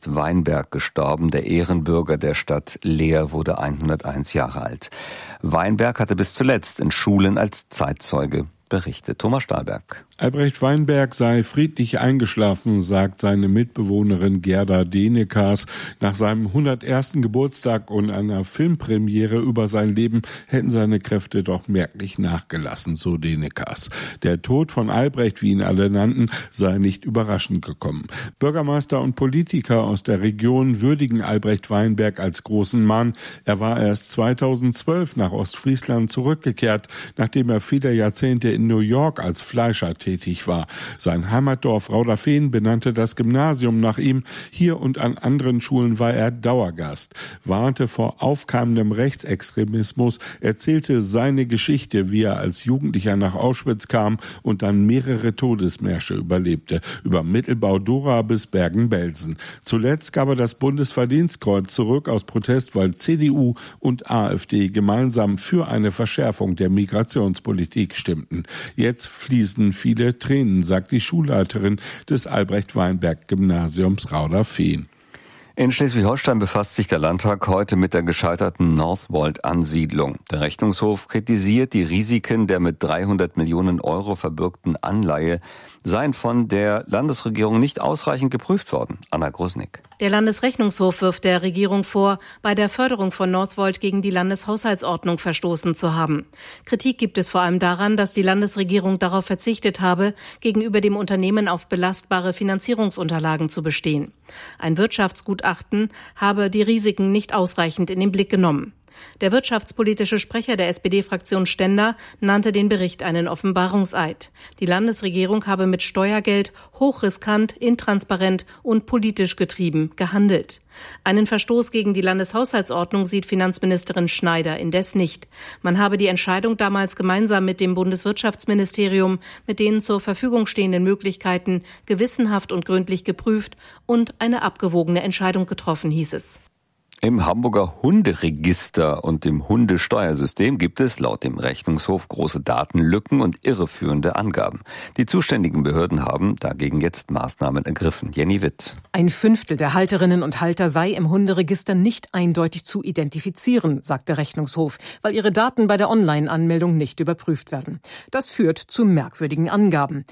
Albrecht Weinberg gestorben. Der Ehrenbürger der Stadt Leer wurde 101 Jahre alt. Weinberg hatte bis zuletzt in Schulen als Zeitzeuge berichtet. Thomas Stahlberg. Albrecht Weinberg sei friedlich eingeschlafen, sagt seine Mitbewohnerin Gerda Denekers. Nach seinem 101. Geburtstag und einer Filmpremiere über sein Leben hätten seine Kräfte doch merklich nachgelassen, so Denekers. Der Tod von Albrecht, wie ihn alle nannten, sei nicht überraschend gekommen. Bürgermeister und Politiker aus der Region würdigen Albrecht Weinberg als großen Mann. Er war erst 2012 nach Ostfriesland zurückgekehrt, nachdem er viele Jahrzehnte in New York als Fleischer tätig war. Sein Heimatdorf Rauderfehn benannte das Gymnasium nach ihm. Hier und an anderen Schulen war er Dauergast, warnte vor aufkeimendem Rechtsextremismus, erzählte seine Geschichte, wie er als Jugendlicher nach Auschwitz kam und dann mehrere Todesmärsche überlebte, über Mittelbau-Dora bis Bergen-Belsen. Zuletzt gab er das Bundesverdienstkreuz zurück aus Protest, weil CDU und AfD gemeinsam für eine Verschärfung der Migrationspolitik stimmten. Jetzt fließen viele Tränen, sagt die Schulleiterin des Albrecht-Weinberg-Gymnasiums Rauderfehn. In Schleswig-Holstein befasst sich der Landtag heute mit der gescheiterten Northvolt-Ansiedlung. Der Rechnungshof kritisiert, die Risiken der mit 300 Millionen Euro verbürgten Anleihe seien von der Landesregierung nicht ausreichend geprüft worden. Anna Grusnick. Der Landesrechnungshof wirft der Regierung vor, bei der Förderung von Northvolt gegen die Landeshaushaltsordnung verstoßen zu haben. Kritik gibt es vor allem daran, dass die Landesregierung darauf verzichtet habe, gegenüber dem Unternehmen auf belastbare Finanzierungsunterlagen zu bestehen. Ein Wirtschaftsgutachten habe die Risiken nicht ausreichend in den Blick genommen. Der wirtschaftspolitische Sprecher der SPD-Fraktion Stender nannte den Bericht einen Offenbarungseid. Die Landesregierung habe mit Steuergeld hochriskant, intransparent und politisch getrieben gehandelt. Einen Verstoß gegen die Landeshaushaltsordnung sieht Finanzministerin Schneider indes nicht. Man habe die Entscheidung damals gemeinsam mit dem Bundeswirtschaftsministerium mit den zur Verfügung stehenden Möglichkeiten gewissenhaft und gründlich geprüft und eine abgewogene Entscheidung getroffen, hieß es. Im Hamburger Hunderegister und im Hundesteuersystem gibt es laut dem Rechnungshof große Datenlücken und irreführende Angaben. Die zuständigen Behörden haben dagegen jetzt Maßnahmen ergriffen. Jenny Witt. 1/5 der Halterinnen und Halter sei im Hunderegister nicht eindeutig zu identifizieren, sagt der Rechnungshof, weil ihre Daten bei der Online-Anmeldung nicht überprüft werden. Das führt zu merkwürdigen Angaben.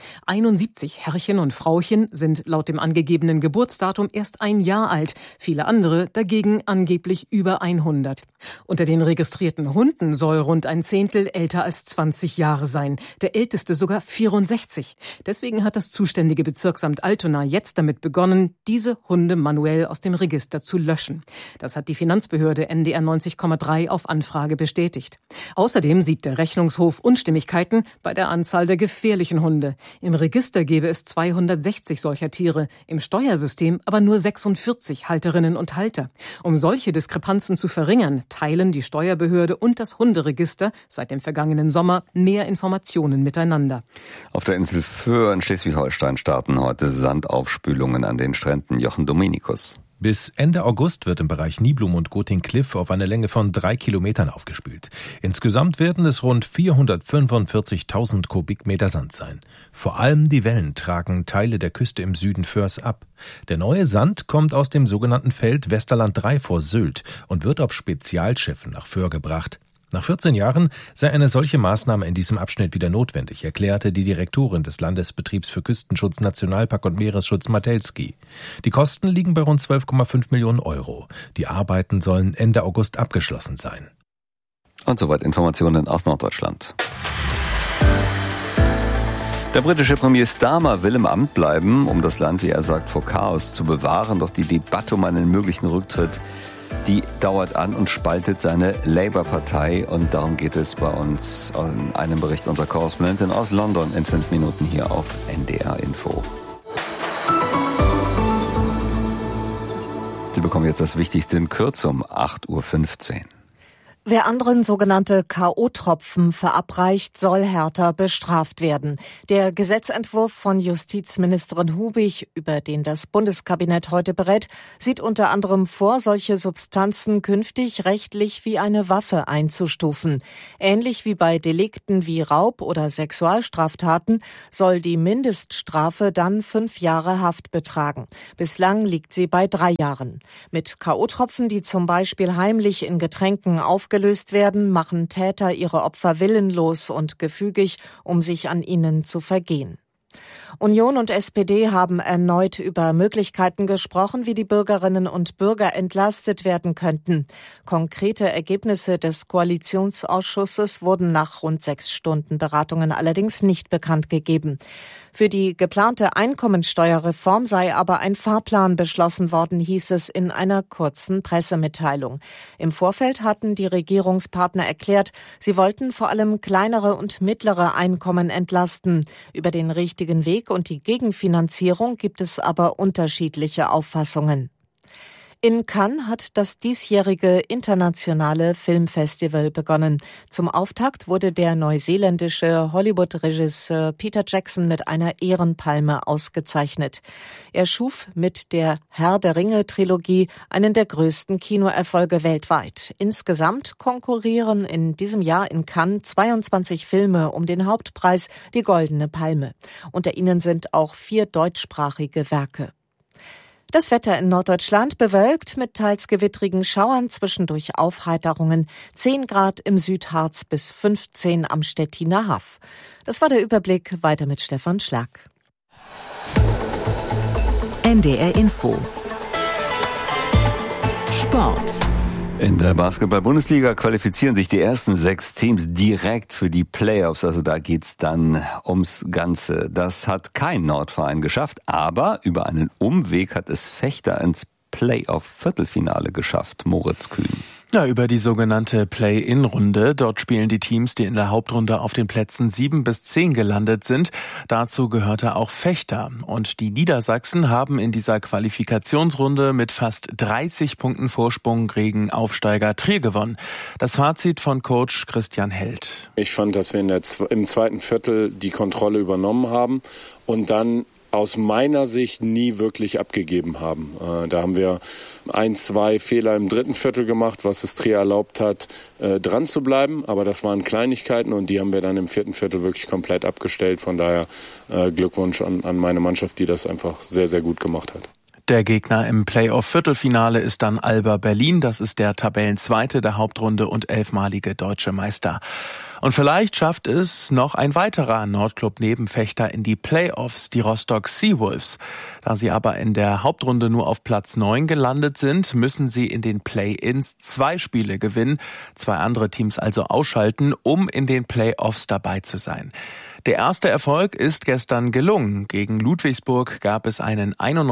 71 Herrchen und Frauchen sind laut dem angegebenen Geburtsdatum erst 1 Jahr alt, viele andere dagegen angeblich über 100. Unter den registrierten Hunden soll rund ein Zehntel älter als 20 Jahre sein, der älteste sogar 64. Deswegen hat das zuständige Bezirksamt Altona jetzt damit begonnen, diese Hunde manuell aus dem Register zu löschen. Das hat die Finanzbehörde NDR 90,3 auf Anfrage bestätigt. Außerdem sieht der Rechnungshof Unstimmigkeiten bei der Anzahl der gefährlichen Hunde. Im Register gäbe es 260 solcher Tiere, im Steuersystem aber nur 46 Halterinnen und Halter. Um solche Diskrepanzen zu verringern, teilen die Steuerbehörde und das Hunderegister seit dem vergangenen Sommer mehr Informationen miteinander. Auf der Insel Föhr in Schleswig-Holstein starten heute Sandaufspülungen an den Stränden. Jochen Dominikus. Bis Ende August wird im Bereich Niblum und Goting-Kliff auf eine Länge von 3 Kilometern aufgespült. Insgesamt werden es rund 445.000 Kubikmeter Sand sein. Vor allem die Wellen tragen Teile der Küste im Süden Föhrs ab. Der neue Sand kommt aus dem sogenannten Feld Westerland 3 vor Sylt und wird auf Spezialschiffen nach Föhr gebracht. Nach 14 Jahren sei eine solche Maßnahme in diesem Abschnitt wieder notwendig, erklärte die Direktorin des Landesbetriebs für Küstenschutz, Nationalpark und Meeresschutz Matelski. Die Kosten liegen bei rund 12,5 Millionen Euro. Die Arbeiten sollen Ende August abgeschlossen sein. Und soweit Informationen aus Norddeutschland. Der britische Premier Starmer will im Amt bleiben, um das Land, wie er sagt, vor Chaos zu bewahren. Doch die Debatte um einen möglichen Rücktritt, die dauert an und spaltet seine Labour-Partei. Und darum geht es bei uns in einem Bericht unserer Korrespondentin aus London in 5 Minuten hier auf NDR Info. Sie bekommen jetzt das Wichtigste in Kürze um 8.15 Uhr. Wer anderen sogenannte K.O.-Tropfen verabreicht, soll härter bestraft werden. Der Gesetzentwurf von Justizministerin Hubig, über den das Bundeskabinett heute berät, sieht unter anderem vor, solche Substanzen künftig rechtlich wie eine Waffe einzustufen. Ähnlich wie bei Delikten wie Raub oder Sexualstraftaten soll die Mindeststrafe dann 5 Jahre Haft betragen. Bislang liegt sie bei 3 Jahren. Mit K.O.-Tropfen, die zum Beispiel heimlich in Getränken aufgelöst werden, machen Täter ihre Opfer willenlos und gefügig, um sich an ihnen zu vergehen. Union und SPD haben erneut über Möglichkeiten gesprochen, wie die Bürgerinnen und Bürger entlastet werden könnten. Konkrete Ergebnisse des Koalitionsausschusses wurden nach rund 6 Stunden Beratungen allerdings nicht bekannt gegeben. Für die geplante Einkommensteuerreform sei aber ein Fahrplan beschlossen worden, hieß es in einer kurzen Pressemitteilung. Im Vorfeld hatten die Regierungspartner erklärt, sie wollten vor allem kleinere und mittlere Einkommen entlasten. Über den richtigen Weg und die Gegenfinanzierung gibt es aber unterschiedliche Auffassungen. In Cannes hat das diesjährige internationale Filmfestival begonnen. Zum Auftakt wurde der neuseeländische Hollywood-Regisseur Peter Jackson mit einer Ehrenpalme ausgezeichnet. Er schuf mit der Herr der Ringe-Trilogie einen der größten Kinoerfolge weltweit. Insgesamt konkurrieren in diesem Jahr in Cannes 22 Filme um den Hauptpreis, die Goldene Palme. Unter ihnen sind auch 4 deutschsprachige Werke. Das Wetter in Norddeutschland bewölkt mit teils gewittrigen Schauern, zwischendurch Aufheiterungen. 10 Grad im Südharz bis 15 am Stettiner Haff. Das war der Überblick. Weiter mit Stefan Schlag. NDR Info. Sport. In der Basketball-Bundesliga qualifizieren sich die ersten 6 Teams direkt für die Playoffs. Also da geht's dann ums Ganze. Das hat kein Nordverein geschafft, aber über einen Umweg hat es Vechta ins Playoff-Viertelfinale geschafft. Moritz Kühn. Ja, über die sogenannte Play-In-Runde. Dort spielen die Teams, die in der Hauptrunde auf den Plätzen 7 bis 10 gelandet sind. Dazu gehörte auch Vechta. Und die Niedersachsen haben in dieser Qualifikationsrunde mit fast 30 Punkten Vorsprung gegen Aufsteiger Trier gewonnen. Das Fazit von Coach Christian Held. Ich fand, dass wir im zweiten Viertel die Kontrolle übernommen haben und dann aus meiner Sicht nie wirklich abgegeben haben. Da haben wir 1, 2 Fehler im dritten Viertel gemacht, was es Trier erlaubt hat, dran zu bleiben. Aber das waren Kleinigkeiten und die haben wir dann im vierten Viertel wirklich komplett abgestellt. Von daher Glückwunsch an meine Mannschaft, die das einfach sehr, sehr gut gemacht hat. Der Gegner im Playoff-Viertelfinale ist dann Alba Berlin. Das ist der Tabellenzweite der Hauptrunde und 11-malige deutsche Meister. Und vielleicht schafft es noch ein weiterer Nordclub neben Vechta in die Playoffs, die Rostock Seawolves. Da sie aber in der Hauptrunde nur auf Platz 9 gelandet sind, müssen sie in den Play-Ins 2 Spiele gewinnen, 2 andere Teams also ausschalten, um in den Playoffs dabei zu sein. Der erste Erfolg ist gestern gelungen. Gegen Ludwigsburg gab es einen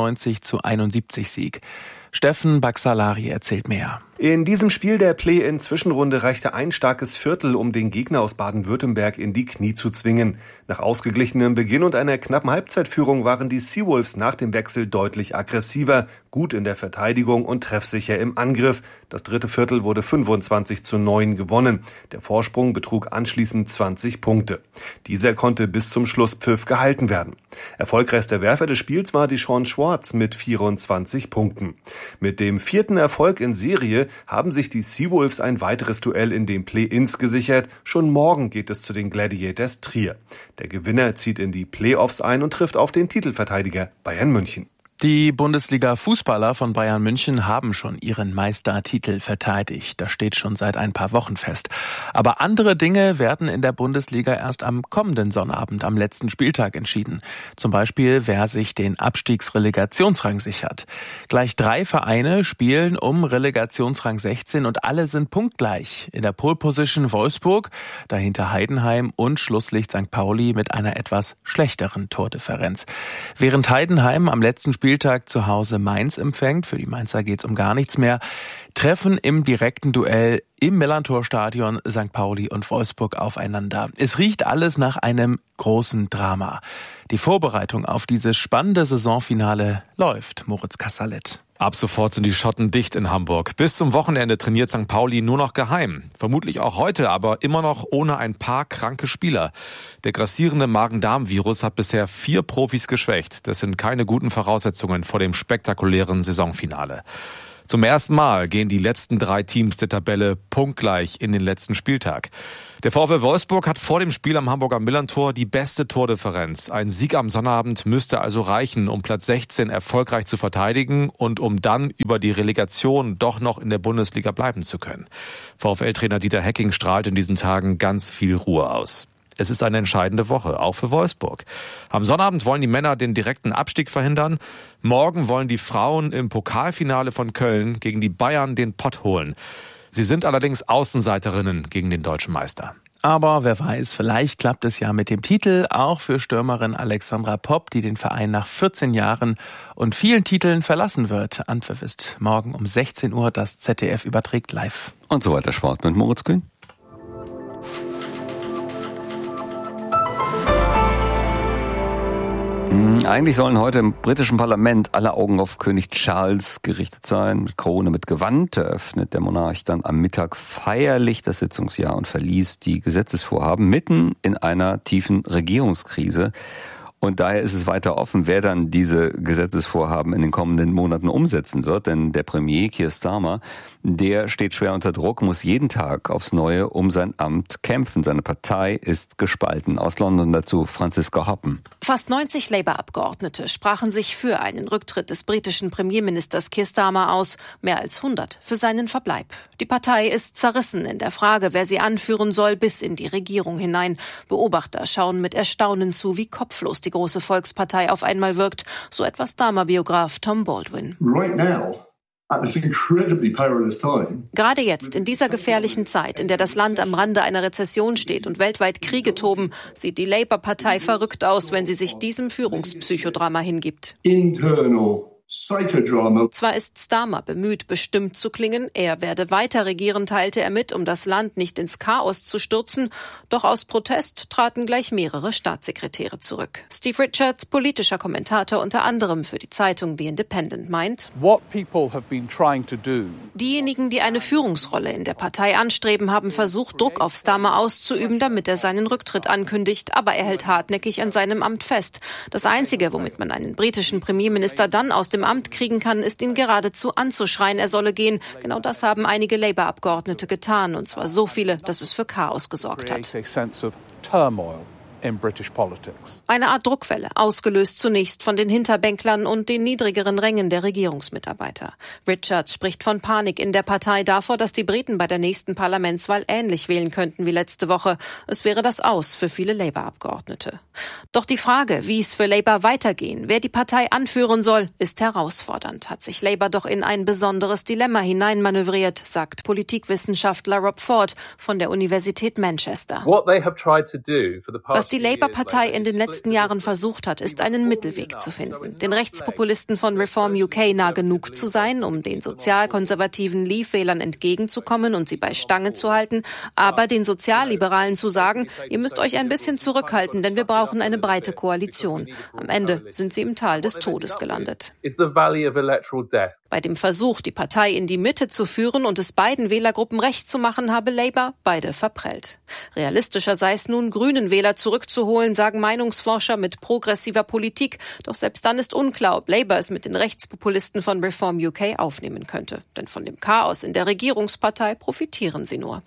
91-71 Sieg. Steffen Baxalari erzählt mehr. In diesem Spiel der Play-in-Zwischenrunde reichte ein starkes Viertel, um den Gegner aus Baden-Württemberg in die Knie zu zwingen. Nach ausgeglichenem Beginn und einer knappen Halbzeitführung waren die Seawolves nach dem Wechsel deutlich aggressiver, gut in der Verteidigung und treffsicher im Angriff. Das dritte Viertel wurde 25-9 gewonnen. Der Vorsprung betrug anschließend 20 Punkte. Dieser konnte bis zum Schlusspfiff gehalten werden. Erfolgreichster Werfer des Spiels war Deshaun Schwartz mit 24 Punkten. Mit dem 4. Erfolg in Serie haben sich die Seawolves ein weiteres Duell in den Play-Ins gesichert. Schon morgen geht es zu den Gladiators Trier. Der Gewinner zieht in die Playoffs ein und trifft auf den Titelverteidiger Bayern München. Die Bundesliga-Fußballer von Bayern München haben schon ihren Meistertitel verteidigt. Das steht schon seit ein paar Wochen fest. Aber andere Dinge werden in der Bundesliga erst am kommenden Sonnabend, am letzten Spieltag entschieden. Zum Beispiel, wer sich den Abstiegsrelegationsrang sichert. Gleich 3 Vereine spielen um Relegationsrang 16 und alle sind punktgleich. In der Pole Position Wolfsburg, dahinter Heidenheim und Schlusslicht St. Pauli mit einer etwas schlechteren Tordifferenz. Während Heidenheim am letzten Spieltag zu Hause Mainz empfängt, für die Mainzer geht's um gar nichts mehr. treffen im direkten Duell im Millerntor-Stadion St. Pauli und Wolfsburg aufeinander. Es riecht alles nach einem großen Drama. Die Vorbereitung auf dieses spannende Saisonfinale läuft. Moritz Kassalet. Ab sofort sind die Schotten dicht in Hamburg. Bis zum Wochenende trainiert St. Pauli nur noch geheim. Vermutlich auch heute, aber immer noch ohne ein paar kranke Spieler. Der grassierende Magen-Darm-Virus hat bisher 4 Profis geschwächt. Das sind keine guten Voraussetzungen vor dem spektakulären Saisonfinale. Zum ersten Mal gehen die letzten 3 Teams der Tabelle punktgleich in den letzten Spieltag. Der VfL Wolfsburg hat vor dem Spiel am Hamburger Millerntor die beste Tordifferenz. Ein Sieg am Sonnabend müsste also reichen, um Platz 16 erfolgreich zu verteidigen und um dann über die Relegation doch noch in der Bundesliga bleiben zu können. VfL-Trainer Dieter Hecking strahlt in diesen Tagen ganz viel Ruhe aus. Es ist eine entscheidende Woche, auch für Wolfsburg. Am Sonnabend wollen die Männer den direkten Abstieg verhindern. Morgen wollen die Frauen im Pokalfinale von Köln gegen die Bayern den Pott holen. Sie sind allerdings Außenseiterinnen gegen den deutschen Meister. Aber wer weiß, vielleicht klappt es ja mit dem Titel, auch für Stürmerin Alexandra Popp, die den Verein nach 14 Jahren und vielen Titeln verlassen wird. Anpfiff ist morgen um 16 Uhr, das ZDF überträgt live. Und so weiter Sport mit Moritz Kühn. Eigentlich sollen heute im britischen Parlament alle Augen auf König Charles gerichtet sein. Mit Krone, mit Gewand eröffnet der Monarch dann am Mittag feierlich das Sitzungsjahr und verließ die Gesetzesvorhaben mitten in einer tiefen Regierungskrise. Und daher ist es weiter offen, wer dann diese Gesetzesvorhaben in den kommenden Monaten umsetzen wird. Denn der Premier Keir Starmer, der steht schwer unter Druck, muss jeden Tag aufs Neue um sein Amt kämpfen. Seine Partei ist gespalten. Aus London dazu Franziska Hoppen. Fast 90 Labour-Abgeordnete sprachen sich für einen Rücktritt des britischen Premierministers Keir Starmer aus, mehr als 100 für seinen Verbleib. Die Partei ist zerrissen in der Frage, wer sie anführen soll, bis in die Regierung hinein. Beobachter schauen mit Erstaunen zu, wie kopflos die große Volkspartei auf einmal wirkt, so etwa Starmer-Biograf Tom Baldwin. Gerade jetzt, in dieser gefährlichen Zeit, in der das Land am Rande einer Rezession steht und weltweit Kriege toben, sieht die Labour-Partei verrückt aus, wenn sie sich diesem Führungspsychodrama hingibt. Zwar ist Starmer bemüht, bestimmt zu klingen, er werde weiter regieren, teilte er mit, um das Land nicht ins Chaos zu stürzen, doch aus Protest traten gleich mehrere Staatssekretäre zurück. Steve Richards, politischer Kommentator unter anderem für die Zeitung The Independent, meint, diejenigen, die eine Führungsrolle in der Partei anstreben, haben versucht, Druck auf Starmer auszuüben, damit er seinen Rücktritt ankündigt, aber er hält hartnäckig an seinem Amt fest. Das Einzige, womit man einen britischen Premierminister dann aus dem Amt kriegen kann, ist ihn geradezu anzuschreien, er solle gehen. Genau das haben einige Labour-Abgeordnete getan, und zwar so viele, dass es für Chaos gesorgt hat. Eine Art Druckwelle, ausgelöst zunächst von den Hinterbänklern und den niedrigeren Rängen der Regierungsmitarbeiter. Richards spricht von Panik in der Partei, davor, dass die Briten bei der nächsten Parlamentswahl ähnlich wählen könnten wie letzte Woche. Es wäre das Aus für viele Labour-Abgeordnete. Doch die Frage, wie es für Labour weitergehen, wer die Partei anführen soll, ist herausfordernd. Hat sich Labour doch in ein besonderes Dilemma hineinmanövriert, sagt Politikwissenschaftler Rob Ford von der Universität Manchester. Was die Labour-Partei in den letzten Jahren versucht hat, ist einen Mittelweg zu finden. Den Rechtspopulisten von Reform UK nah genug zu sein, um den sozialkonservativen Leave-Wählern entgegenzukommen und sie bei Stange zu halten, aber den Sozialliberalen zu sagen, ihr müsst euch ein bisschen zurückhalten, denn wir brauchen eine breite Koalition. Am Ende sind sie im Tal des Todes gelandet. Bei dem Versuch, die Partei in die Mitte zu führen und es beiden Wählergruppen recht zu machen, habe Labour beide verprellt. Realistischer sei es nun, grünen Wähler zurückzuholen, sagen Meinungsforscher mit progressiver Politik. Doch selbst dann ist unklar, ob Labour es mit den Rechtspopulisten von Reform UK aufnehmen könnte. Denn von dem Chaos in der Regierungspartei profitieren sie nur.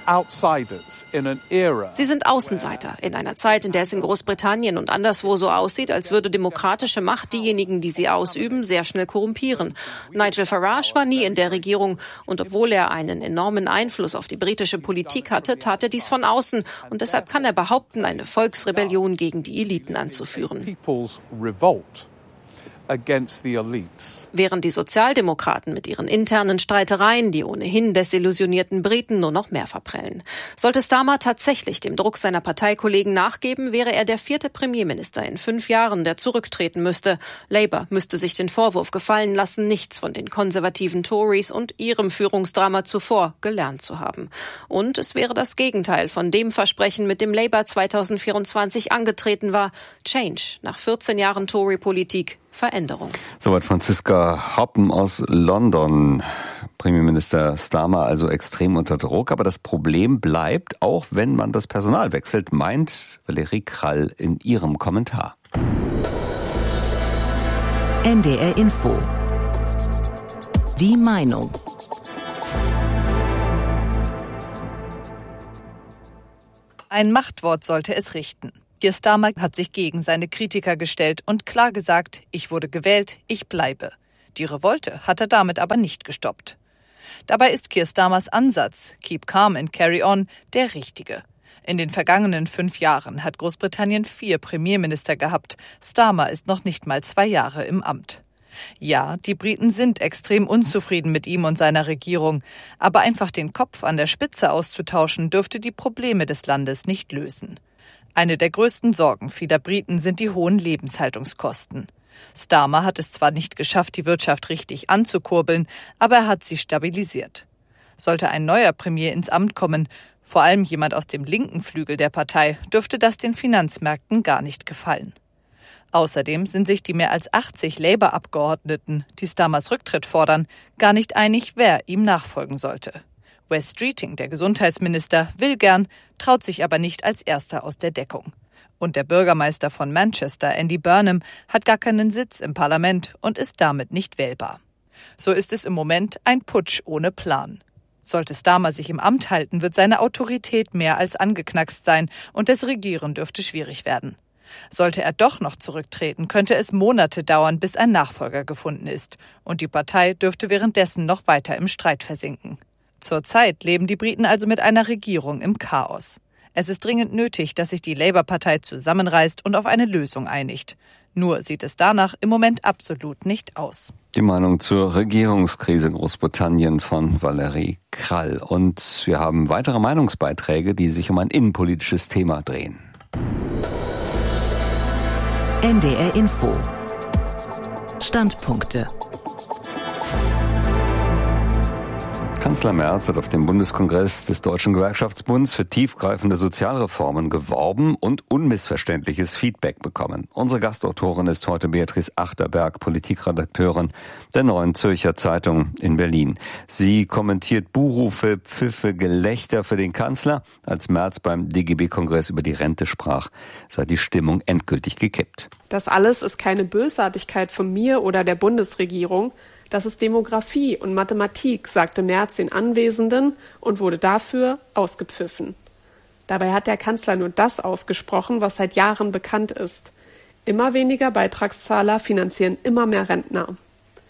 Sie sind Außenseiter in einer Zeit, in der es in Großbritannien und anderswo so aussieht, als würde demokratische Macht diejenigen, die sie ausüben, sehr schnell korrumpieren. Nigel Farage war nie in der Regierung und obwohl er einen enormen Einfluss auf die britische Politik hatte, tat er dies von außen und deshalb kann er behaupten, eine Volksrebellion gegen die Eliten anzuführen. Während die Sozialdemokraten mit ihren internen Streitereien die ohnehin desillusionierten Briten nur noch mehr verprellen. Sollte Starmer tatsächlich dem Druck seiner Parteikollegen nachgeben, wäre er der 4. Premierminister in 5 Jahren, der zurücktreten müsste. Labour müsste sich den Vorwurf gefallen lassen, nichts von den konservativen Tories und ihrem Führungsdrama zuvor gelernt zu haben. Und es wäre das Gegenteil von dem Versprechen, mit dem Labour 2024 angetreten war. Change nach 14 Jahren Tory-Politik. Veränderung. Soweit Franziska Hoppen aus London. Premierminister Starmer also extrem unter Druck. Aber das Problem bleibt, auch wenn man das Personal wechselt, meint Valerie Krall in ihrem Kommentar. NDR Info. Die Meinung. Ein Machtwort sollte es richten. Keir Starmer hat sich gegen seine Kritiker gestellt und klar gesagt, ich wurde gewählt, ich bleibe. Die Revolte hat er damit aber nicht gestoppt. Dabei ist Keir Starmers Ansatz, keep calm and carry on, der richtige. In den vergangenen 5 Jahren hat Großbritannien 4 Premierminister gehabt. Starmer ist noch nicht mal 2 Jahre im Amt. Ja, die Briten sind extrem unzufrieden mit ihm und seiner Regierung. Aber einfach den Kopf an der Spitze auszutauschen, dürfte die Probleme des Landes nicht lösen. Eine der größten Sorgen vieler Briten sind die hohen Lebenshaltungskosten. Starmer hat es zwar nicht geschafft, die Wirtschaft richtig anzukurbeln, aber er hat sie stabilisiert. Sollte ein neuer Premier ins Amt kommen, vor allem jemand aus dem linken Flügel der Partei, dürfte das den Finanzmärkten gar nicht gefallen. Außerdem sind sich die mehr als 80 Labour-Abgeordneten, die Starmers Rücktritt fordern, gar nicht einig, wer ihm nachfolgen sollte. Wes Streeting, der Gesundheitsminister, will gern, traut sich aber nicht als Erster aus der Deckung. Und der Bürgermeister von Manchester, Andy Burnham, hat gar keinen Sitz im Parlament und ist damit nicht wählbar. So ist es im Moment ein Putsch ohne Plan. Sollte Starmer sich im Amt halten, wird seine Autorität mehr als angeknackst sein und das Regieren dürfte schwierig werden. Sollte er doch noch zurücktreten, könnte es Monate dauern, bis ein Nachfolger gefunden ist. Und die Partei dürfte währenddessen noch weiter im Streit versinken. Zurzeit leben die Briten also mit einer Regierung im Chaos. Es ist dringend nötig, dass sich die Labour-Partei zusammenreißt und auf eine Lösung einigt. Nur sieht es danach im Moment absolut nicht aus. Die Meinung zur Regierungskrise in Großbritannien von Valerie Krall. Und wir haben weitere Meinungsbeiträge, die sich um ein innenpolitisches Thema drehen. NDR Info. Standpunkte. Kanzler Merz hat auf dem Bundeskongress des Deutschen Gewerkschaftsbunds für tiefgreifende Sozialreformen geworben und unmissverständliches Feedback bekommen. Unsere Gastautorin ist heute Beatrice Achterberg, Politikredakteurin der Neuen Zürcher Zeitung in Berlin. Sie kommentiert Buhrufe, Pfiffe, Gelächter für den Kanzler. Als Merz beim DGB-Kongress über die Rente sprach, sei die Stimmung endgültig gekippt. Das alles ist keine Bösartigkeit von mir oder der Bundesregierung. Das ist Demografie und Mathematik, sagte Merz den Anwesenden und wurde dafür ausgepfiffen. Dabei hat der Kanzler nur das ausgesprochen, was seit Jahren bekannt ist. Immer weniger Beitragszahler finanzieren immer mehr Rentner.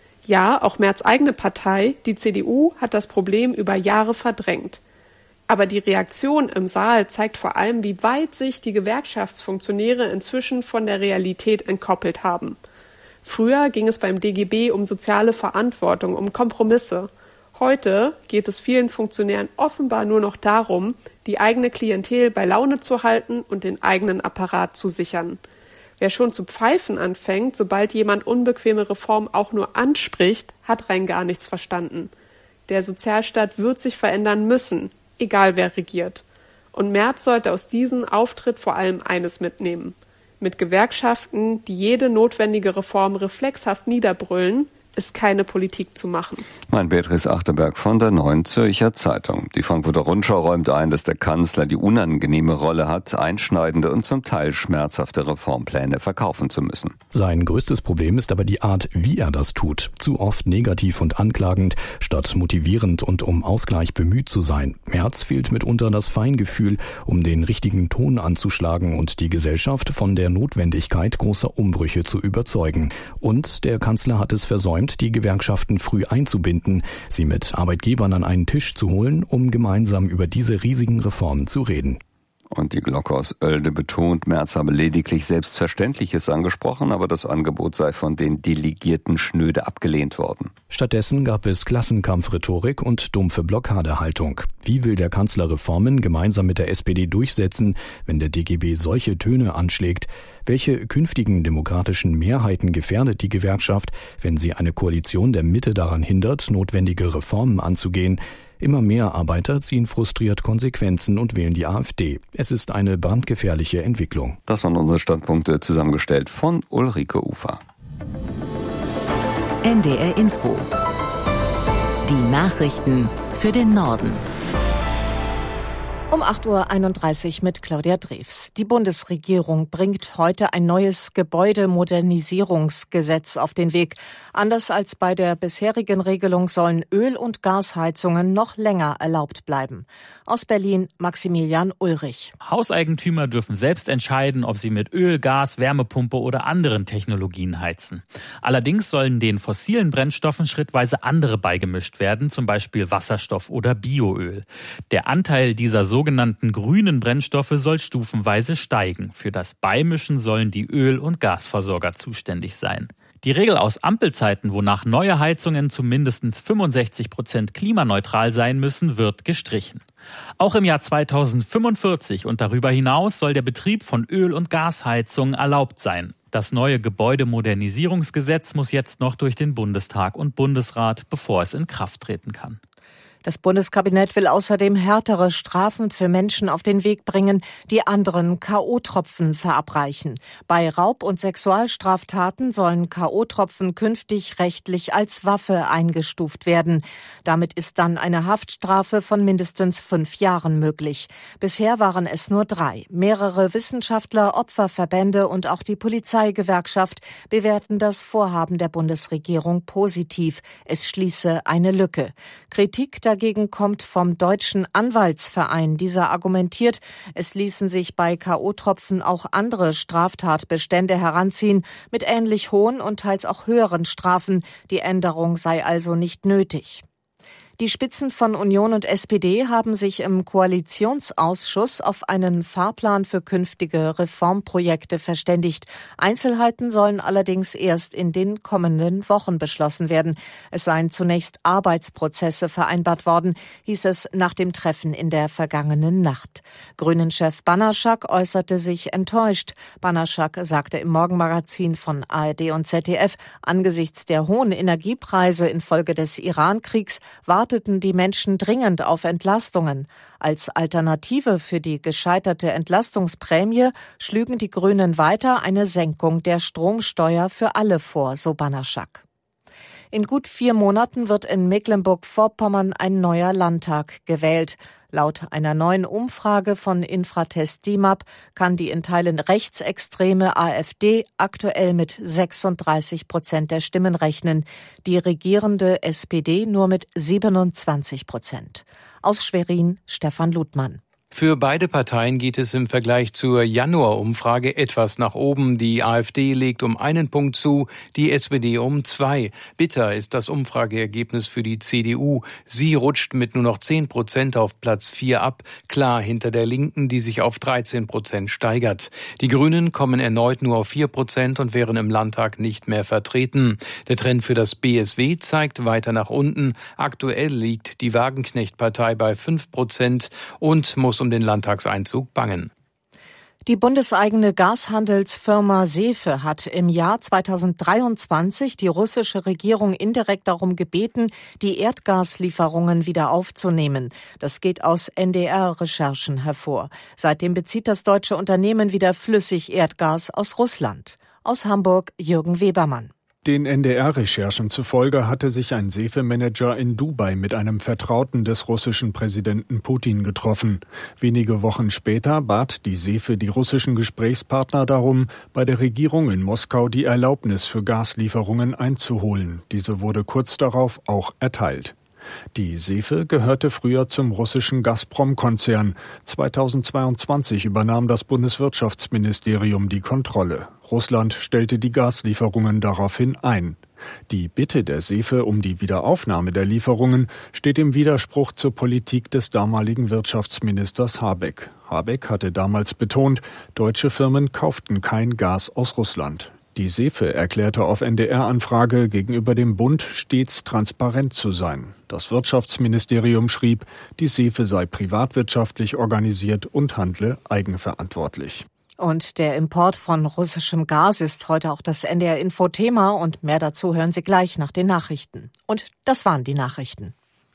Ja, auch Merz' eigene Partei, die CDU, hat das Problem über Jahre verdrängt. Aber die Reaktion im Saal zeigt vor allem, wie weit sich die Gewerkschaftsfunktionäre inzwischen von der Realität entkoppelt haben. Früher ging es beim DGB um soziale Verantwortung, um Kompromisse. Heute geht es vielen Funktionären offenbar nur noch darum, die eigene Klientel bei Laune zu halten und den eigenen Apparat zu sichern. Wer schon zu pfeifen anfängt, sobald jemand unbequeme Reformen auch nur anspricht, hat rein gar nichts verstanden. Der Sozialstaat wird sich verändern müssen, egal wer regiert. Und Merz sollte aus diesem Auftritt vor allem eines mitnehmen: Mit Gewerkschaften, die jede notwendige Reform reflexhaft niederbrüllen, ist keine Politik zu machen. Mein Beatrice Achterberg von der Neuen Zürcher Zeitung. Die Frankfurter Rundschau räumt ein, dass der Kanzler die unangenehme Rolle hat, einschneidende und zum Teil schmerzhafte Reformpläne verkaufen zu müssen. Sein größtes Problem ist aber die Art, wie er das tut. Zu oft negativ und anklagend, statt motivierend und um Ausgleich bemüht zu sein. Merz fehlt mitunter das Feingefühl, um den richtigen Ton anzuschlagen und die Gesellschaft von der Notwendigkeit großer Umbrüche zu überzeugen. Und der Kanzler hat es versäumt, die Gewerkschaften früh einzubinden, sie mit Arbeitgebern an einen Tisch zu holen, um gemeinsam über diese riesigen Reformen zu reden. Und die Glocke aus Oelde betont, Merz habe lediglich Selbstverständliches angesprochen, aber das Angebot sei von den Delegierten schnöde abgelehnt worden. Stattdessen gab es Klassenkampfrhetorik und dumpfe Blockadehaltung. Wie will der Kanzler Reformen gemeinsam mit der SPD durchsetzen, wenn der DGB solche Töne anschlägt? Welche künftigen demokratischen Mehrheiten gefährdet die Gewerkschaft, wenn sie eine Koalition der Mitte daran hindert, notwendige Reformen anzugehen? Immer mehr Arbeiter ziehen frustriert Konsequenzen und wählen die AfD. Es ist eine brandgefährliche Entwicklung. Das waren unsere Standpunkte, zusammengestellt von Ulrike Ufer. NDR Info. Die Nachrichten für den Norden. Um 8.31 Uhr mit Claudia Drews. Die Bundesregierung bringt heute ein neues Gebäudemodernisierungsgesetz auf den Weg. Anders als bei der bisherigen Regelung sollen Öl- und Gasheizungen noch länger erlaubt bleiben. Aus Berlin Maximilian Ulrich. Hauseigentümer dürfen selbst entscheiden, ob sie mit Öl, Gas, Wärmepumpe oder anderen Technologien heizen. Allerdings sollen den fossilen Brennstoffen schrittweise andere beigemischt werden, zum Beispiel Wasserstoff oder Bioöl. Der Anteil dieser sogenannten grünen Brennstoffe soll stufenweise steigen. Für das Beimischen sollen die Öl- und Gasversorger zuständig sein. Die Regel aus Ampelzeiten, wonach neue Heizungen zu mindestens 65% klimaneutral sein müssen, wird gestrichen. Auch im Jahr 2045 und darüber hinaus soll der Betrieb von Öl- und Gasheizungen erlaubt sein. Das neue Gebäudemodernisierungsgesetz muss jetzt noch durch den Bundestag und Bundesrat, bevor es in Kraft treten kann. Das Bundeskabinett will außerdem härtere Strafen für Menschen auf den Weg bringen, die anderen K.O.-Tropfen verabreichen. Bei Raub- und Sexualstraftaten sollen K.O.-Tropfen künftig rechtlich als Waffe eingestuft werden. Damit ist dann eine Haftstrafe von mindestens 5 Jahren möglich. Bisher waren es nur 3. Mehrere Wissenschaftler, Opferverbände und auch die Polizeigewerkschaft bewerten das Vorhaben der Bundesregierung positiv. Es schließe eine Lücke. Kritik dagegen kommt vom Deutschen Anwaltsverein. Dieser argumentiert, es ließen sich bei K.O.-Tropfen auch andere Straftatbestände heranziehen mit ähnlich hohen und teils auch höheren Strafen. Die Änderung sei also nicht nötig. Die Spitzen von Union und SPD haben sich im Koalitionsausschuss auf einen Fahrplan für künftige Reformprojekte verständigt. Einzelheiten sollen allerdings erst in den kommenden Wochen beschlossen werden. Es seien zunächst Arbeitsprozesse vereinbart worden, hieß es nach dem Treffen in der vergangenen Nacht. Grünen-Chef Banaschak äußerte sich enttäuscht. Banaschak sagte im Morgenmagazin von ARD und ZDF, angesichts der hohen Energiepreise infolge des Iran-Kriegs warteten die Menschen dringend auf Entlastungen. Als Alternative für die gescheiterte Entlastungsprämie schlügen die Grünen weiter eine Senkung der Stromsteuer für alle vor, so Banaschak. In gut 4 Monaten wird in Mecklenburg-Vorpommern ein neuer Landtag gewählt. Laut einer neuen Umfrage von Infratest DIMAP kann die in Teilen rechtsextreme AfD aktuell mit 36% der Stimmen rechnen, die regierende SPD nur mit 27%. Aus Schwerin Stefan Ludmann. Für beide Parteien geht es im Vergleich zur Januar-Umfrage etwas nach oben. Die AfD legt um 1 Punkt zu, die SPD um 2. Bitter ist das Umfrageergebnis für die CDU. Sie rutscht mit nur noch 10% auf Platz 4 ab, klar hinter der Linken, die sich auf 13% steigert. Die Grünen kommen erneut nur auf 4% und wären im Landtag nicht mehr vertreten. Der Trend für das BSW zeigt weiter nach unten. Aktuell liegt die Wagenknecht-Partei bei 5% und muss um den Landtagseinzug bangen. Die bundeseigene Gashandelsfirma Sefe hat im Jahr 2023 die russische Regierung indirekt darum gebeten, die Erdgaslieferungen wieder aufzunehmen. Das geht aus NDR-Recherchen hervor. Seitdem bezieht das deutsche Unternehmen wieder flüssig Erdgas aus Russland. Aus Hamburg Jürgen Webermann. Den NDR-Recherchen zufolge hatte sich ein Sefe-Manager in Dubai mit einem Vertrauten des russischen Präsidenten Putin getroffen. Wenige Wochen später bat die Sefe die russischen Gesprächspartner darum, bei der Regierung in Moskau die Erlaubnis für Gaslieferungen einzuholen. Diese wurde kurz darauf auch erteilt. Die Sefe gehörte früher zum russischen Gazprom-Konzern. 2022 übernahm das Bundeswirtschaftsministerium die Kontrolle. Russland stellte die Gaslieferungen daraufhin ein. Die Bitte der Sefe um die Wiederaufnahme der Lieferungen steht im Widerspruch zur Politik des damaligen Wirtschaftsministers Habeck. Habeck hatte damals betont, deutsche Firmen kauften kein Gas aus Russland. Die Sefe erklärte auf NDR-Anfrage gegenüber dem Bund stets transparent zu sein. Das Wirtschaftsministerium schrieb, die Sefe sei privatwirtschaftlich organisiert und handle eigenverantwortlich. Und der Import von russischem Gas ist heute auch das NDR-Info-Thema und mehr dazu hören Sie gleich nach den Nachrichten. Und das waren die Nachrichten.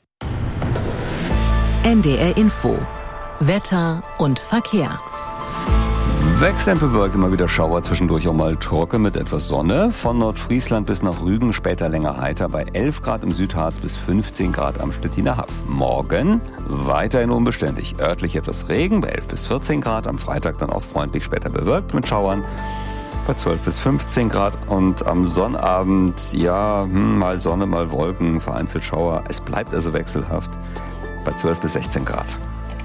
NDR Info. Wetter und Verkehr. Wechselnd bewölkt, immer wieder Schauer, zwischendurch auch mal trocken mit etwas Sonne. Von Nordfriesland bis nach Rügen, später länger heiter bei 11 Grad im Südharz bis 15 Grad am Stettiner Haff. Morgen weiterhin unbeständig, örtlich etwas Regen bei 11 bis 14 Grad. Am Freitag dann auch freundlich, später bewölkt mit Schauern bei 12 bis 15 Grad. Und am Sonnabend, mal Sonne, mal Wolken, vereinzelt Schauer. Es bleibt also wechselhaft bei 12 bis 16 Grad.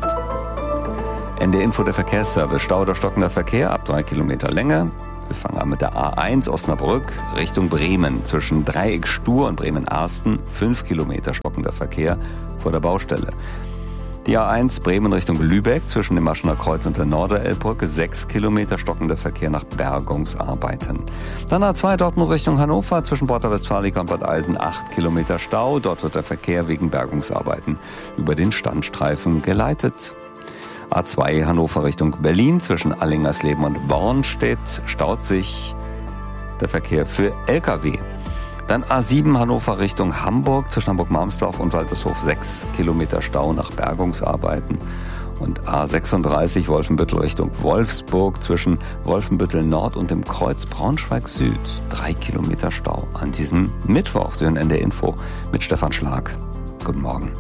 NDR Info, der Verkehrsservice. Stau oder stockender Verkehr ab 3 Kilometer Länge. Wir fangen an mit der A1 Osnabrück Richtung Bremen. Zwischen Dreieck Stur und Bremen-Arsten 5 Kilometer stockender Verkehr vor der Baustelle. Die A1 Bremen Richtung Lübeck zwischen dem Maschener Kreuz und der Norderelbbrücke 6 Kilometer stockender Verkehr nach Bergungsarbeiten. Dann A2 Dortmund Richtung Hannover zwischen Porta Westfalica und Bad Eilsen 8 Kilometer Stau. Dort wird der Verkehr wegen Bergungsarbeiten über den Standstreifen geleitet. A2 Hannover Richtung Berlin zwischen Allingersleben und Bornstedt staut sich der Verkehr für Lkw. Dann A7 Hannover Richtung Hamburg zwischen Hamburg-Marmsdorf und Waltershof 6 Kilometer Stau nach Bergungsarbeiten. Und A36 Wolfenbüttel Richtung Wolfsburg zwischen Wolfenbüttel Nord und dem Kreuz Braunschweig Süd 3 Kilometer Stau an diesem Mittwoch. Sie hören NDR Info mit Stefan Schlag. Guten Morgen.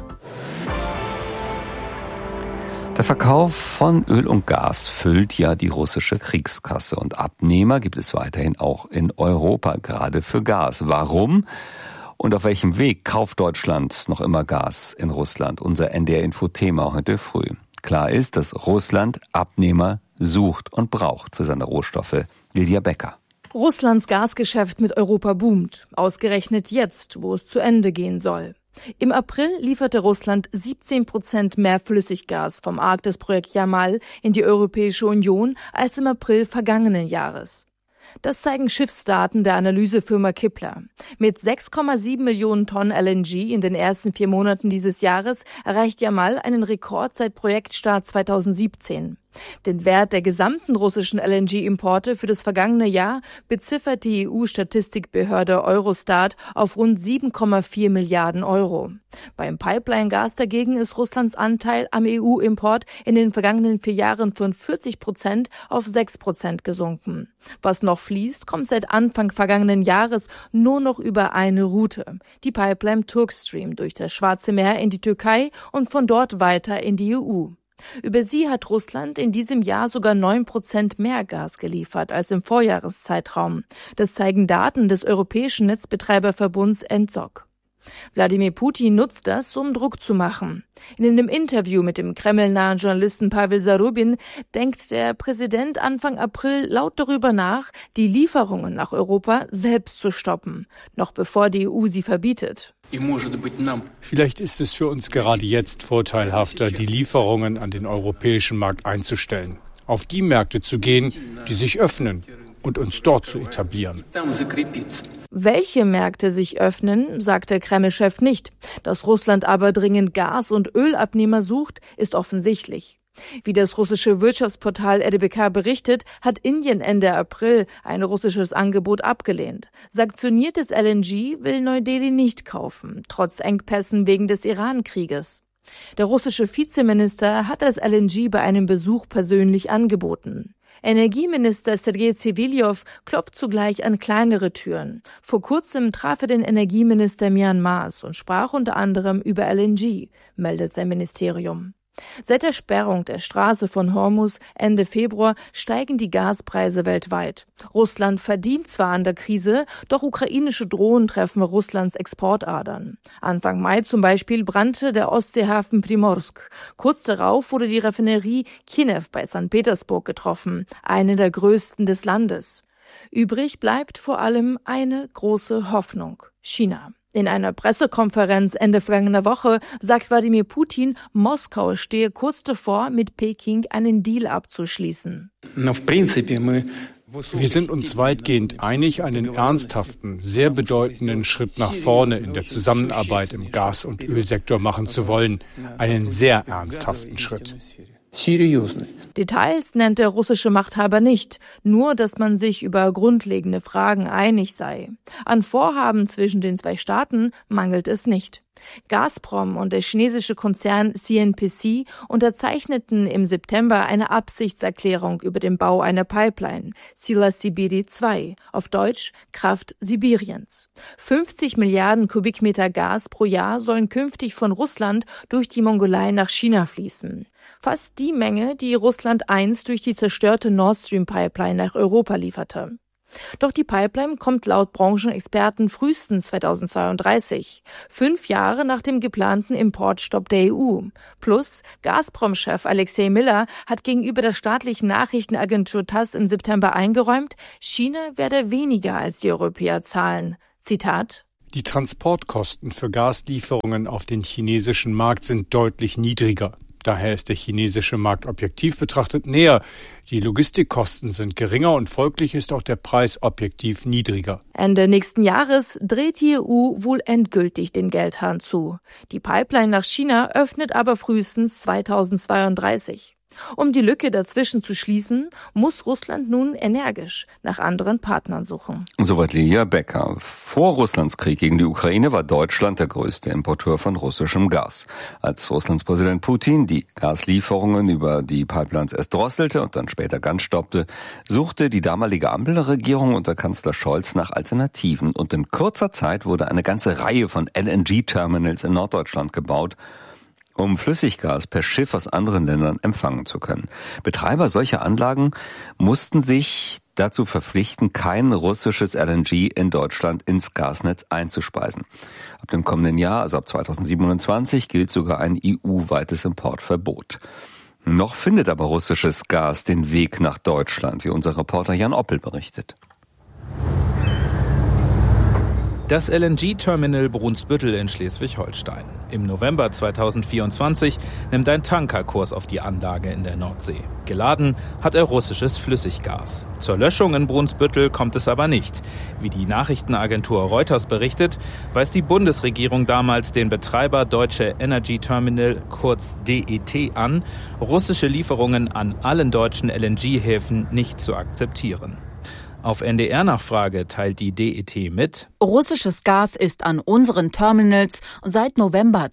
Der Verkauf von Öl und Gas füllt ja die russische Kriegskasse und Abnehmer gibt es weiterhin auch in Europa, gerade für Gas. Warum und auf welchem Weg kauft Deutschland noch immer Gas in Russland? Unser NDR-Info-Thema heute früh. Klar ist, dass Russland Abnehmer sucht und braucht für seine Rohstoffe. Lydia Becker. Russlands Gasgeschäft mit Europa boomt, ausgerechnet jetzt, wo es zu Ende gehen soll. Im April lieferte Russland 17% mehr Flüssiggas vom Arktisprojekt Jamal in die Europäische Union als im April vergangenen Jahres. Das zeigen Schiffsdaten der Analysefirma Kepler. Mit 6,7 Millionen Tonnen LNG in den ersten 4 Monaten dieses Jahres erreicht Jamal einen Rekord seit Projektstart 2017. Den Wert der gesamten russischen LNG-Importe für das vergangene Jahr beziffert die EU-Statistikbehörde Eurostat auf rund 7,4 Milliarden Euro. Beim Pipeline-Gas dagegen ist Russlands Anteil am EU-Import in den vergangenen 4 Jahren von 40% auf 6% gesunken. Was noch fließt, kommt seit Anfang vergangenen Jahres nur noch über eine Route, die Pipeline Turkstream durch das Schwarze Meer in die Türkei und von dort weiter in die EU. Über sie hat Russland in diesem Jahr sogar 9% mehr Gas geliefert als im Vorjahreszeitraum. Das zeigen Daten des Europäischen Netzbetreiberverbunds ENTSOG. Wladimir Putin nutzt das, um Druck zu machen. In einem Interview mit dem kremlnahen Journalisten Pavel Zarubin denkt der Präsident Anfang April laut darüber nach, die Lieferungen nach Europa selbst zu stoppen, noch bevor die EU sie verbietet. Vielleicht ist es für uns gerade jetzt vorteilhafter, die Lieferungen an den europäischen Markt einzustellen, auf die Märkte zu gehen, die sich öffnen und uns dort zu etablieren. Welche Märkte sich öffnen, sagt der Kreml-Chef nicht. Dass Russland aber dringend Gas- und Ölabnehmer sucht, ist offensichtlich. Wie das russische Wirtschaftsportal RBK berichtet, hat Indien Ende April ein russisches Angebot abgelehnt. Sanktioniertes LNG will Neu-Delhi nicht kaufen, trotz Engpässen wegen des Iran-Krieges. Der russische Vizeminister hat das LNG bei einem Besuch persönlich angeboten. Energieminister Sergei Ziviljow klopft zugleich an kleinere Türen. Vor kurzem traf er den Energieminister Myanmars und sprach unter anderem über LNG, meldet sein Ministerium. Seit der Sperrung der Straße von Hormuz Ende Februar steigen die Gaspreise weltweit. Russland verdient zwar an der Krise, doch ukrainische Drohnen treffen Russlands Exportadern. Anfang Mai zum Beispiel brannte der Ostseehafen Primorsk. Kurz darauf wurde die Raffinerie Kinew bei St. Petersburg getroffen, eine der größten des Landes. Übrig bleibt vor allem eine große Hoffnung: China. In einer Pressekonferenz Ende vergangener Woche sagt Wladimir Putin, Moskau stehe kurz davor, mit Peking einen Deal abzuschließen. Wir sind uns weitgehend einig, einen ernsthaften, sehr bedeutenden Schritt nach vorne in der Zusammenarbeit im Gas- und Ölsektor machen zu wollen. Einen sehr ernsthaften Schritt. Details nennt der russische Machthaber nicht, nur dass man sich über grundlegende Fragen einig sei. An Vorhaben zwischen den zwei Staaten mangelt es nicht. Gazprom und der chinesische Konzern CNPC unterzeichneten im September eine Absichtserklärung über den Bau einer Pipeline, Sila Sibiri 2, auf Deutsch Kraft Sibiriens. 50 Milliarden Kubikmeter Gas pro Jahr sollen künftig von Russland durch die Mongolei nach China fließen. Fast die Menge, die Russland einst durch die zerstörte Nord Stream Pipeline nach Europa lieferte. Doch die Pipeline kommt laut Branchenexperten frühestens 2032, 5 Jahre nach dem geplanten Importstopp der EU. Plus, Gazprom-Chef Alexei Miller hat gegenüber der staatlichen Nachrichtenagentur TASS im September eingeräumt, China werde weniger als die Europäer zahlen. Zitat: Die Transportkosten für Gaslieferungen auf den chinesischen Markt sind deutlich niedriger. Daher ist der chinesische Markt objektiv betrachtet näher. Die Logistikkosten sind geringer und folglich ist auch der Preis objektiv niedriger. Ende nächsten Jahres dreht die EU wohl endgültig den Geldhahn zu. Die Pipeline nach China öffnet aber frühestens 2032. Um die Lücke dazwischen zu schließen, muss Russland nun energisch nach anderen Partnern suchen. Soweit Lilia Becker. Vor Russlands Krieg gegen die Ukraine war Deutschland der größte Importeur von russischem Gas. Als Russlands Präsident Putin die Gaslieferungen über die Pipelines erst drosselte und dann später ganz stoppte, suchte die damalige Ampelregierung unter Kanzler Scholz nach Alternativen. Und in kurzer Zeit wurde eine ganze Reihe von LNG-Terminals in Norddeutschland gebaut, um Flüssiggas per Schiff aus anderen Ländern empfangen zu können. Betreiber solcher Anlagen mussten sich dazu verpflichten, kein russisches LNG in Deutschland ins Gasnetz einzuspeisen. Ab dem kommenden Jahr, also ab 2027, gilt sogar ein EU-weites Importverbot. Noch findet aber russisches Gas den Weg nach Deutschland, wie unser Reporter Jan Oppel berichtet. Das LNG-Terminal Brunsbüttel in Schleswig-Holstein. Im November 2024 nimmt ein Tanker Kurs auf die Anlage in der Nordsee. Geladen hat er russisches Flüssiggas. Zur Löschung in Brunsbüttel kommt es aber nicht. Wie die Nachrichtenagentur Reuters berichtet, weist die Bundesregierung damals den Betreiber Deutsche Energy Terminal, kurz DET, an, russische Lieferungen an allen deutschen LNG-Häfen nicht zu akzeptieren. Auf NDR-Nachfrage teilt die DET mit: Russisches Gas ist an unseren Terminals seit November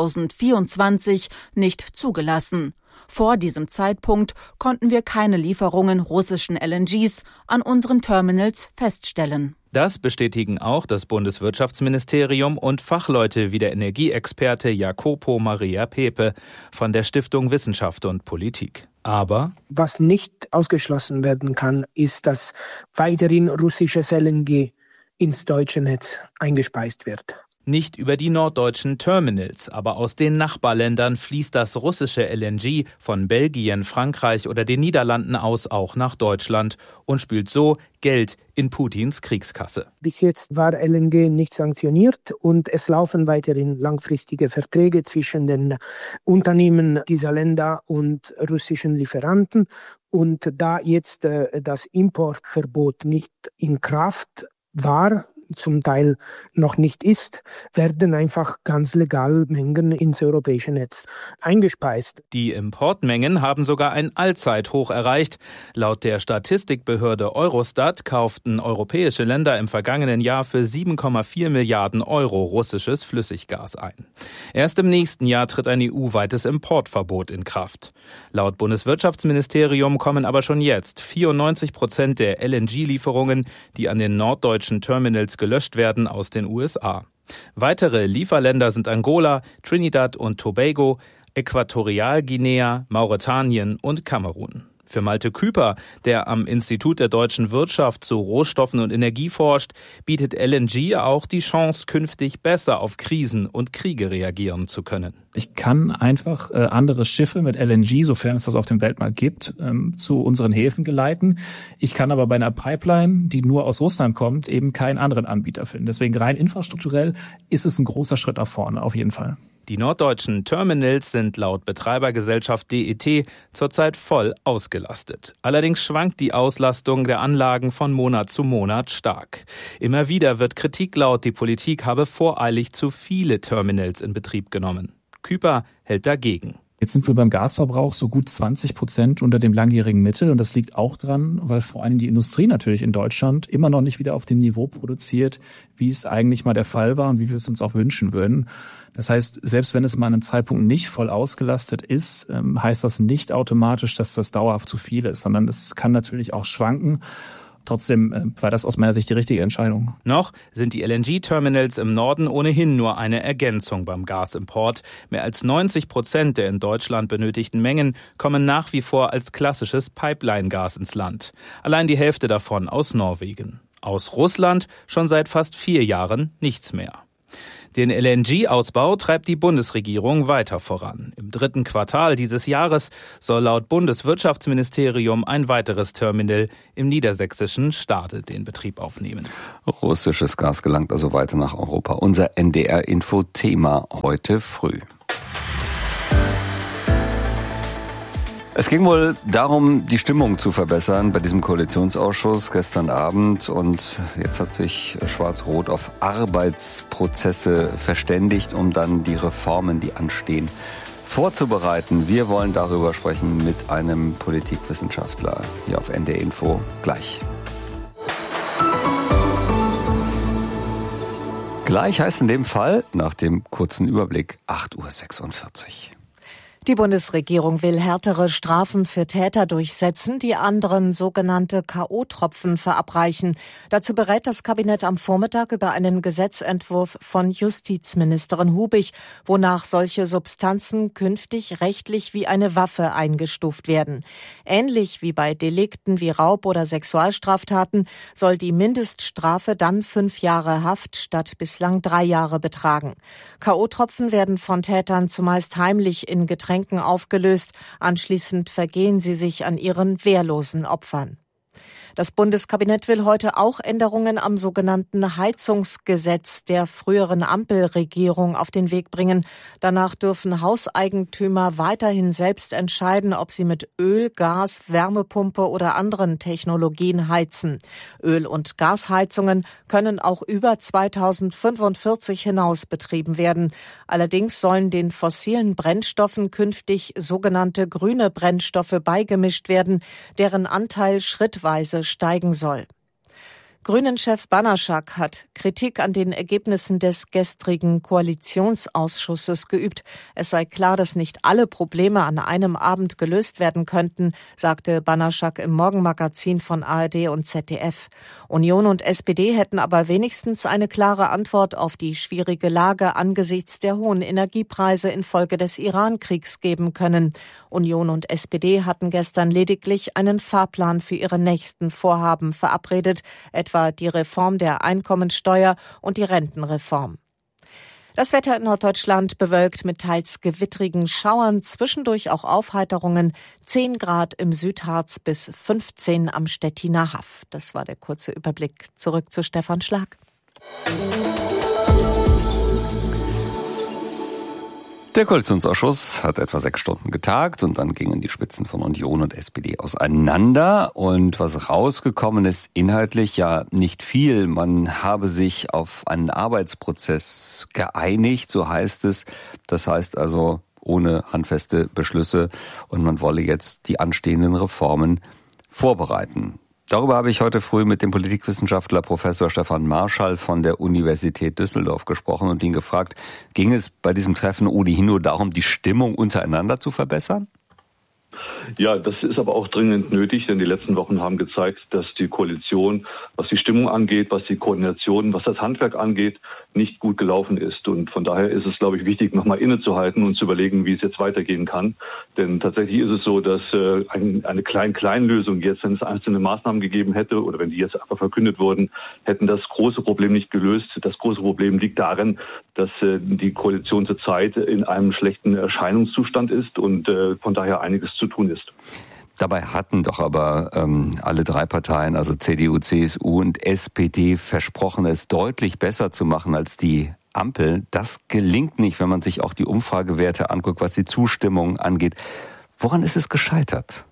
2024 nicht zugelassen. Vor diesem Zeitpunkt konnten wir keine Lieferungen russischen LNGs an unseren Terminals feststellen. Das bestätigen auch das Bundeswirtschaftsministerium und Fachleute wie der Energieexperte Jacopo Maria Pepe von der Stiftung Wissenschaft und Politik. Aber was nicht ausgeschlossen werden kann, ist, dass weiterhin russisches LNG ins deutsche Netz eingespeist wird. Nicht über die norddeutschen Terminals, aber aus den Nachbarländern fließt das russische LNG von Belgien, Frankreich oder den Niederlanden aus auch nach Deutschland und spült so Geld in Putins Kriegskasse. Bis jetzt war LNG nicht sanktioniert und es laufen weiterhin langfristige Verträge zwischen den Unternehmen dieser Länder und russischen Lieferanten. Und da jetzt das Importverbot nicht in Kraft war, zum Teil noch nicht ist, werden einfach ganz legal Mengen ins europäische Netz eingespeist. Die Importmengen haben sogar ein Allzeithoch erreicht. Laut der Statistikbehörde Eurostat kauften europäische Länder im vergangenen Jahr für 7,4 Milliarden Euro russisches Flüssiggas ein. Erst im nächsten Jahr tritt ein EU-weites Importverbot in Kraft. Laut Bundeswirtschaftsministerium kommen aber schon jetzt 94% der LNG-Lieferungen, die an den norddeutschen Terminals gelöscht werden, aus den USA. Weitere Lieferländer sind Angola, Trinidad und Tobago, Äquatorialguinea, Mauretanien und Kamerun. Für Malte Küper, der am Institut der deutschen Wirtschaft zu Rohstoffen und Energie forscht, bietet LNG auch die Chance, künftig besser auf Krisen und Kriege reagieren zu können. Ich kann einfach andere Schiffe mit LNG, sofern es das auf dem Weltmarkt gibt, zu unseren Häfen geleiten. Ich kann aber bei einer Pipeline, die nur aus Russland kommt, eben keinen anderen Anbieter finden. Deswegen rein infrastrukturell ist es ein großer Schritt nach vorne, auf jeden Fall. Die norddeutschen Terminals sind laut Betreibergesellschaft DET zurzeit voll ausgelastet. Allerdings schwankt die Auslastung der Anlagen von Monat zu Monat stark. Immer wieder wird Kritik laut, die Politik habe voreilig zu viele Terminals in Betrieb genommen. Küper hält dagegen. Jetzt sind wir beim Gasverbrauch so gut 20% unter dem langjährigen Mittel. Und das liegt auch dran, weil vor allem die Industrie natürlich in Deutschland immer noch nicht wieder auf dem Niveau produziert, wie es eigentlich mal der Fall war und wie wir es uns auch wünschen würden. Das heißt, selbst wenn es mal an einem Zeitpunkt nicht voll ausgelastet ist, heißt das nicht automatisch, dass das dauerhaft zu viel ist, sondern es kann natürlich auch schwanken. Trotzdem war das aus meiner Sicht die richtige Entscheidung. Noch sind die LNG-Terminals im Norden ohnehin nur eine Ergänzung beim Gasimport. Mehr als 90% der in Deutschland benötigten Mengen kommen nach wie vor als klassisches Pipeline-Gas ins Land. Allein die Hälfte davon aus Norwegen. Aus Russland schon seit fast 4 Jahren nichts mehr. Den LNG-Ausbau treibt die Bundesregierung weiter voran. Im 3. Quartal dieses Jahres soll laut Bundeswirtschaftsministerium ein weiteres Terminal im niedersächsischen Stade den Betrieb aufnehmen. Russisches Gas gelangt also weiter nach Europa. Unser NDR-Info-Thema heute früh. Es ging wohl darum, die Stimmung zu verbessern bei diesem Koalitionsausschuss gestern Abend. Und jetzt hat sich Schwarz-Rot auf Arbeitsprozesse verständigt, um dann die Reformen, die anstehen, vorzubereiten. Wir wollen darüber sprechen mit einem Politikwissenschaftler hier auf NDR Info gleich. Gleich heißt in dem Fall, nach dem kurzen Überblick, 8.46 Uhr. Die Bundesregierung will härtere Strafen für Täter durchsetzen, die anderen sogenannte K.O.-Tropfen verabreichen. Dazu berät das Kabinett am Vormittag über einen Gesetzentwurf von Justizministerin Hubig, wonach solche Substanzen künftig rechtlich wie eine Waffe eingestuft werden. Ähnlich wie bei Delikten wie Raub- oder Sexualstraftaten soll die Mindeststrafe dann 5 Jahre Haft statt bislang 3 Jahre betragen. K.O.-Tropfen werden von Tätern zumeist heimlich in Getränken aufgelöst. Anschließend vergehen sie sich an ihren wehrlosen Opfern. Das Bundeskabinett will heute auch Änderungen am sogenannten Heizungsgesetz der früheren Ampelregierung auf den Weg bringen. Danach dürfen Hauseigentümer weiterhin selbst entscheiden, ob sie mit Öl, Gas, Wärmepumpe oder anderen Technologien heizen. Öl- und Gasheizungen können auch über 2045 hinaus betrieben werden. Allerdings sollen den fossilen Brennstoffen künftig sogenannte grüne Brennstoffe beigemischt werden, deren Anteil schrittweise steigen soll. Grünen-Chef Banaschak hat Kritik an den Ergebnissen des gestrigen Koalitionsausschusses geübt. Es sei klar, dass nicht alle Probleme an einem Abend gelöst werden könnten, sagte Banaschak im Morgenmagazin von ARD und ZDF. Union und SPD hätten aber wenigstens eine klare Antwort auf die schwierige Lage angesichts der hohen Energiepreise infolge des Iran-Kriegs geben können. Union und SPD hatten gestern lediglich einen Fahrplan für ihre nächsten Vorhaben verabredet, etwa die Reform der Einkommensteuer und die Rentenreform. Das Wetter in Norddeutschland bewölkt mit teils gewittrigen Schauern, zwischendurch auch Aufheiterungen, 10 Grad im Südharz bis 15 am Stettiner Haff. Das war der kurze Überblick. Zurück zu Stefan Schlag. Der Koalitionsausschuss hat etwa 6 Stunden getagt und dann gingen die Spitzen von Union und SPD auseinander. Und was rausgekommen ist, inhaltlich ja nicht viel. Man habe sich auf einen Arbeitsprozess geeinigt, so heißt es. Das heißt also ohne handfeste Beschlüsse und man wolle jetzt die anstehenden Reformen vorbereiten. Darüber habe ich heute früh mit dem Politikwissenschaftler Professor Stefan Marschall von der Universität Düsseldorf gesprochen und ihn gefragt, ging es bei diesem Treffen ohnehin nur darum, die Stimmung untereinander zu verbessern? Ja, das ist aber auch dringend nötig, denn die letzten Wochen haben gezeigt, dass die Koalition, was die Stimmung angeht, was die Koordination, was das Handwerk angeht, nicht gut gelaufen ist. Und von daher ist es, glaube ich, wichtig, nochmal innezuhalten und zu überlegen, wie es jetzt weitergehen kann. Denn tatsächlich ist es so, dass eine Klein-Klein-Lösung jetzt, wenn es einzelne Maßnahmen gegeben hätte oder wenn die jetzt einfach verkündet wurden, hätten das große Problem nicht gelöst. Das große Problem liegt darin, dass die Koalition zurzeit in einem schlechten Erscheinungszustand ist und von daher einiges zu tun ist. Dabei hatten doch aber alle drei Parteien, also CDU, CSU und SPD, versprochen, es deutlich besser zu machen als die Ampel. Das gelingt nicht, wenn man sich auch die Umfragewerte anguckt, was die Zustimmung angeht. Woran ist es gescheitert?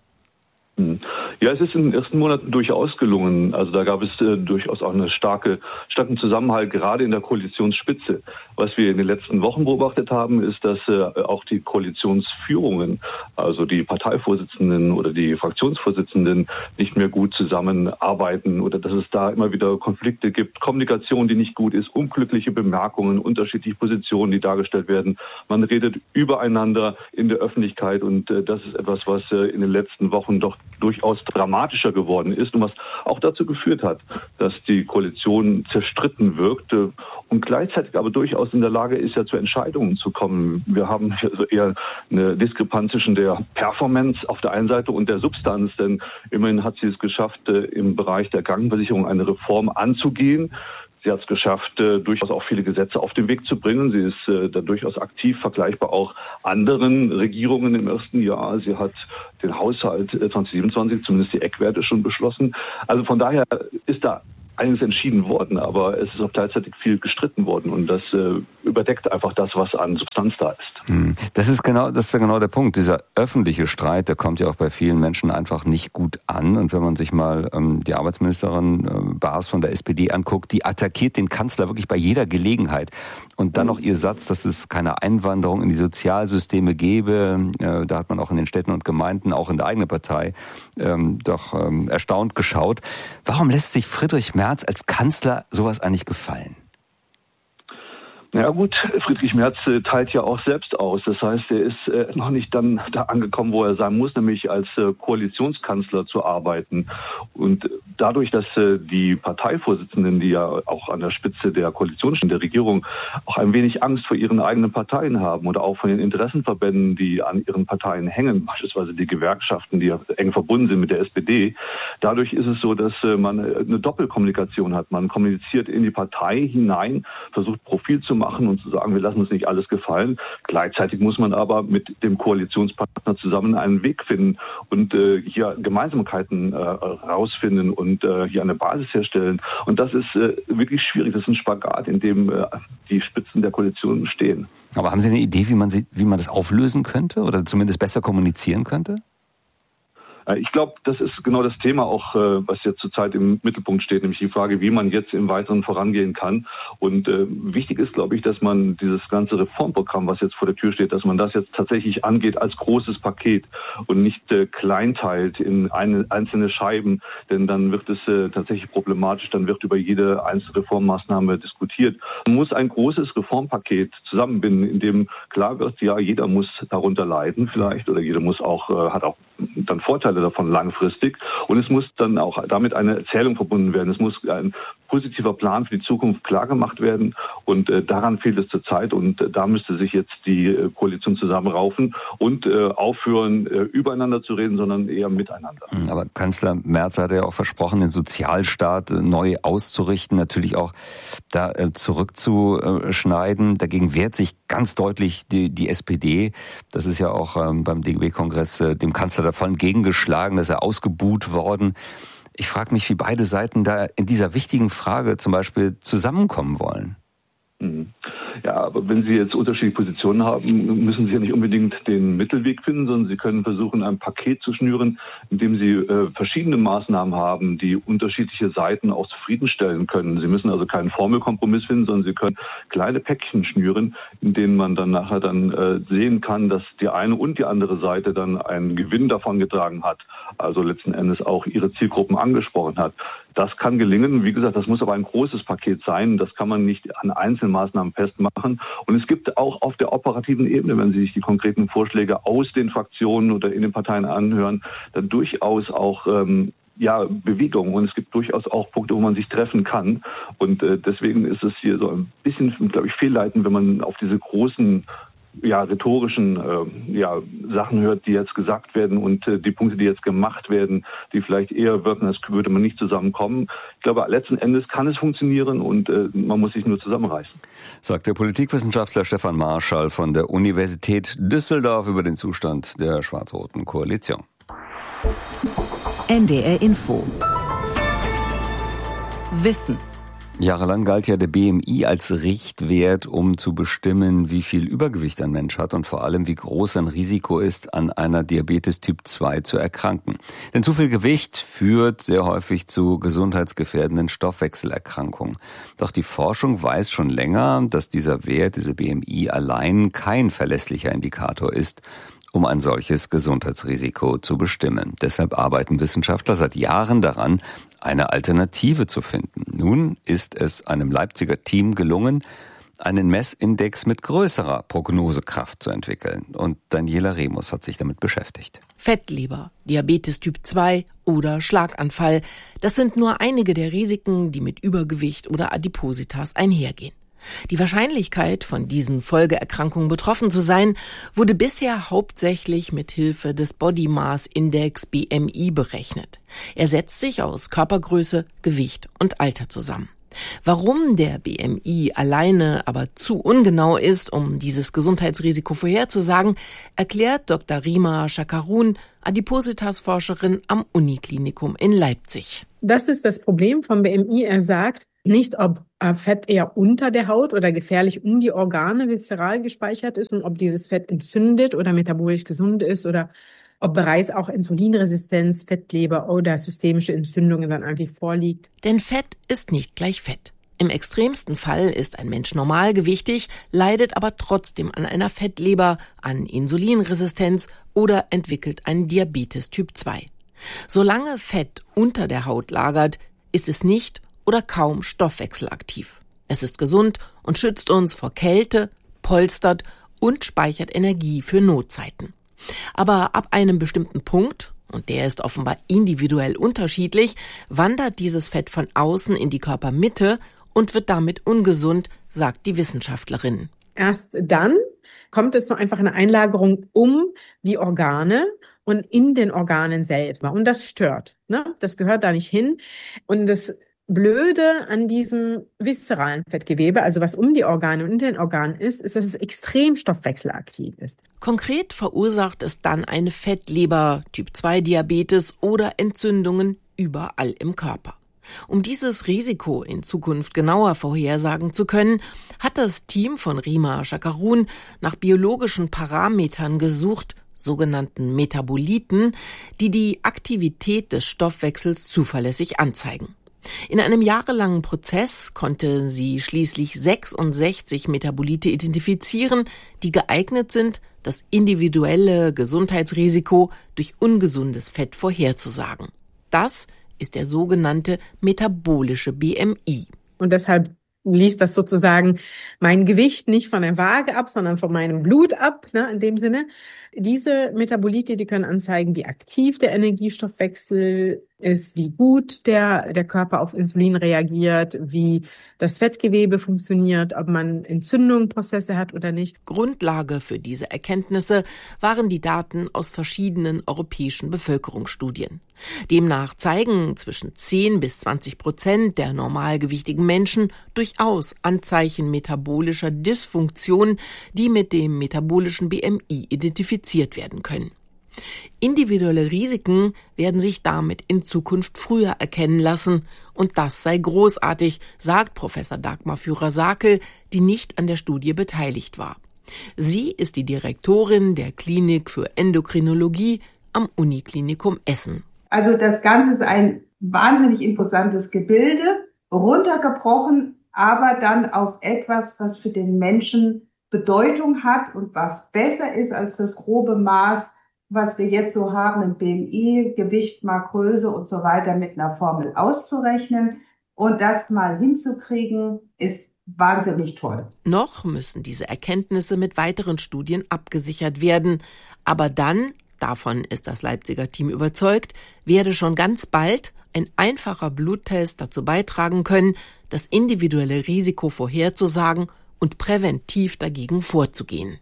Ja, es ist in den ersten Monaten durchaus gelungen. Also da gab es durchaus auch einen starken Zusammenhalt, gerade in der Koalitionsspitze. Was wir in den letzten Wochen beobachtet haben, ist, dass auch die Koalitionsführungen, also die Parteivorsitzenden oder die Fraktionsvorsitzenden, nicht mehr gut zusammenarbeiten oder dass es da immer wieder Konflikte gibt, Kommunikation, die nicht gut ist, unglückliche Bemerkungen, unterschiedliche Positionen, die dargestellt werden. Man redet übereinander in der Öffentlichkeit und das ist etwas, was in den letzten Wochen doch durchaus dramatischer geworden ist und was auch dazu geführt hat, dass die Koalition zerstritten wirkte und gleichzeitig aber durchaus in der Lage ist, ja zu Entscheidungen zu kommen. Wir haben also eher eine Diskrepanz zwischen der Performance auf der einen Seite und der Substanz, denn immerhin hat sie es geschafft, im Bereich der Krankenversicherung eine Reform anzugehen. Sie hat es geschafft, durchaus auch viele Gesetze auf den Weg zu bringen. Sie ist da durchaus aktiv, vergleichbar auch anderen Regierungen im ersten Jahr. Sie hat den Haushalt 2027, zumindest die Eckwerte, schon beschlossen. Also von daher ist da eines entschieden worden, aber es ist auch gleichzeitig viel gestritten worden und das überdeckt einfach das, was an Substanz da ist. Das ist genau der Punkt. Dieser öffentliche Streit, der kommt ja auch bei vielen Menschen einfach nicht gut an. Und wenn man sich mal die Arbeitsministerin Baas von der SPD anguckt, die attackiert den Kanzler wirklich bei jeder Gelegenheit. Und dann noch ihr Satz, dass es keine Einwanderung in die Sozialsysteme gäbe. Da hat man auch in den Städten und Gemeinden, auch in der eigenen Partei, erstaunt geschaut. Warum lässt sich Friedrich Merz als Kanzler sowas eigentlich gefallen? Ja gut, Friedrich Merz teilt ja auch selbst aus. Das heißt, er ist noch nicht dann da angekommen, wo er sein muss, nämlich als Koalitionskanzler zu arbeiten. Und dadurch, dass die Parteivorsitzenden, die ja auch an der Spitze der Koalition stehen, der Regierung, auch ein wenig Angst vor ihren eigenen Parteien haben oder auch von den Interessenverbänden, die an ihren Parteien hängen, beispielsweise die Gewerkschaften, die ja eng verbunden sind mit der SPD. Dadurch ist es so, dass man eine Doppelkommunikation hat. Man kommuniziert in die Partei hinein, versucht Profil zu machen und zu sagen, wir lassen uns nicht alles gefallen. Gleichzeitig muss man aber mit dem Koalitionspartner zusammen einen Weg finden und hier Gemeinsamkeiten rausfinden und hier eine Basis herstellen. Und das ist wirklich schwierig. Das ist ein Spagat, in dem die Spitzen der Koalition stehen. Aber haben Sie eine Idee, wie man das auflösen könnte oder zumindest besser kommunizieren könnte? Ich glaube, das ist genau das Thema auch, was jetzt zurzeit im Mittelpunkt steht, nämlich die Frage, wie man jetzt im Weiteren vorangehen kann. Und wichtig ist, glaube ich, dass man dieses ganze Reformprogramm, was jetzt vor der Tür steht, dass man das jetzt tatsächlich angeht als großes Paket und nicht kleinteilt in einzelne Scheiben, denn dann wird es tatsächlich problematisch, dann wird über jede einzelne Reformmaßnahme diskutiert. Man muss ein großes Reformpaket zusammenbinden, in dem klar wird, ja, jeder muss darunter leiden vielleicht oder jeder muss auch, hat auch dann Vorteile davon langfristig. Und es muss dann auch damit eine Erzählung verbunden werden. Es muss ein positiver Plan für die Zukunft klar gemacht werden. Und daran fehlt es zurzeit. Und da müsste sich jetzt die Koalition zusammenraufen und aufhören, übereinander zu reden, sondern eher miteinander. Aber Kanzler Merz hat ja auch versprochen, den Sozialstaat neu auszurichten, natürlich auch da zurückzuschneiden. Dagegen wehrt sich ganz deutlich die SPD. Das ist ja auch beim DGB-Kongress dem Kanzler davon entgegengeschlagen, dass er ausgebuht worden. Ich frage mich, wie beide Seiten da in dieser wichtigen Frage zum Beispiel zusammenkommen wollen. Ja, aber wenn Sie jetzt unterschiedliche Positionen haben, müssen Sie ja nicht unbedingt den Mittelweg finden, sondern Sie können versuchen, ein Paket zu schnüren, in dem Sie verschiedene Maßnahmen haben, die unterschiedliche Seiten auch zufriedenstellen können. Sie müssen also keinen Formelkompromiss finden, sondern Sie können kleine Päckchen schnüren, in denen man dann nachher sehen kann, dass die eine und die andere Seite dann einen Gewinn davon getragen hat, also letzten Endes auch ihre Zielgruppen angesprochen hat. Das kann gelingen. Wie gesagt, das muss aber ein großes Paket sein. Das kann man nicht an einzelnen Maßnahmen festmachen. Und es gibt auch auf der operativen Ebene, wenn Sie sich die konkreten Vorschläge aus den Fraktionen oder in den Parteien anhören, dann durchaus auch Bewegung und es gibt durchaus auch Punkte, wo man sich treffen kann. Und deswegen ist es hier so ein bisschen, glaube ich, fehlleitend, wenn man auf diese großen rhetorischen Sachen hört, die jetzt gesagt werden und die Punkte, die jetzt gemacht werden, die vielleicht eher wirken, als würde man nicht zusammenkommen. Ich glaube, letzten Endes kann es funktionieren und man muss sich nur zusammenreißen. Sagt der Politikwissenschaftler Stefan Marschall von der Universität Düsseldorf über den Zustand der schwarz-roten Koalition. NDR Info. Wissen. Jahrelang galt ja der BMI als Richtwert, um zu bestimmen, wie viel Übergewicht ein Mensch hat und vor allem, wie groß sein Risiko ist, an einer Diabetes Typ 2 zu erkranken. Denn zu viel Gewicht führt sehr häufig zu gesundheitsgefährdenden Stoffwechselerkrankungen. Doch die Forschung weiß schon länger, dass dieser Wert, diese BMI, allein kein verlässlicher Indikator ist, um ein solches Gesundheitsrisiko zu bestimmen. Deshalb arbeiten Wissenschaftler seit Jahren daran, eine Alternative zu finden. Nun ist es einem Leipziger Team gelungen, einen Messindex mit größerer Prognosekraft zu entwickeln. Und Daniela Remus hat sich damit beschäftigt. Fettleber, Diabetes Typ 2 oder Schlaganfall, das sind nur einige der Risiken, die mit Übergewicht oder Adipositas einhergehen. Die Wahrscheinlichkeit, von diesen Folgeerkrankungen betroffen zu sein, wurde bisher hauptsächlich mit Hilfe des Body Mass Index BMI berechnet. Er setzt sich aus Körpergröße, Gewicht und Alter zusammen. Warum der BMI alleine aber zu ungenau ist, um dieses Gesundheitsrisiko vorherzusagen, erklärt Dr. Rima Shakarun, Adipositas-Forscherin am Uniklinikum in Leipzig. Das ist das Problem vom BMI. Er sagt nicht, ob Fett eher unter der Haut oder gefährlich um die Organe viszeral gespeichert ist und ob dieses Fett entzündet oder metabolisch gesund ist oder ob bereits auch Insulinresistenz, Fettleber oder systemische Entzündungen dann eigentlich vorliegt. Denn Fett ist nicht gleich Fett. Im extremsten Fall ist ein Mensch normalgewichtig, leidet aber trotzdem an einer Fettleber, an Insulinresistenz oder entwickelt einen Diabetes Typ 2. Solange Fett unter der Haut lagert, ist es nicht oder kaum stoffwechselaktiv. Es ist gesund und schützt uns vor Kälte, polstert und speichert Energie für Notzeiten. Aber ab einem bestimmten Punkt, und der ist offenbar individuell unterschiedlich, wandert dieses Fett von außen in die Körpermitte und wird damit ungesund, sagt die Wissenschaftlerin. Erst dann kommt es zu einfach einer Einlagerung um die Organe und in den Organen selbst. Und das stört, ne? Das gehört da nicht hin. Und das Blöde an diesem viszeralen Fettgewebe, also was um die Organe und in den Organen ist, dass es extrem stoffwechselaktiv ist. Konkret verursacht es dann eine Fettleber, Typ-2-Diabetes oder Entzündungen überall im Körper. Um dieses Risiko in Zukunft genauer vorhersagen zu können, hat das Team von Rima Shakarun nach biologischen Parametern gesucht, sogenannten Metaboliten, die die Aktivität des Stoffwechsels zuverlässig anzeigen. In einem jahrelangen Prozess konnte sie schließlich 66 Metabolite identifizieren, die geeignet sind, das individuelle Gesundheitsrisiko durch ungesundes Fett vorherzusagen. Das ist der sogenannte metabolische BMI. Und deshalb liest das sozusagen mein Gewicht nicht von der Waage ab, sondern von meinem Blut ab, ne, in dem Sinne. Diese Metabolite, die können anzeigen, wie aktiv der Energiestoffwechsel ist, wie gut der Körper auf Insulin reagiert, wie das Fettgewebe funktioniert, ob man Entzündungsprozesse hat oder nicht. Grundlage für diese Erkenntnisse waren die Daten aus verschiedenen europäischen Bevölkerungsstudien. Demnach zeigen zwischen 10-20% der normalgewichtigen Menschen durchaus Anzeichen metabolischer Dysfunktion, die mit dem metabolischen BMI identifiziert werden können. Individuelle Risiken werden sich damit in Zukunft früher erkennen lassen und das sei großartig, sagt Professor Dagmar Führer-Sakel, die nicht an der Studie beteiligt war. Sie ist die Direktorin der Klinik für Endokrinologie am Uniklinikum Essen. Also das Ganze ist ein wahnsinnig imposantes Gebilde, runtergebrochen, aber dann auf etwas, was für den Menschen Bedeutung hat und was besser ist als das grobe Maß, was wir jetzt so haben im BMI, Gewicht mal Größe und so weiter mit einer Formel auszurechnen. Und das mal hinzukriegen, ist wahnsinnig toll. Noch müssen diese Erkenntnisse mit weiteren Studien abgesichert werden. Aber dann davon ist das Leipziger Team überzeugt, werde schon ganz bald ein einfacher Bluttest dazu beitragen können, das individuelle Risiko vorherzusagen und präventiv dagegen vorzugehen.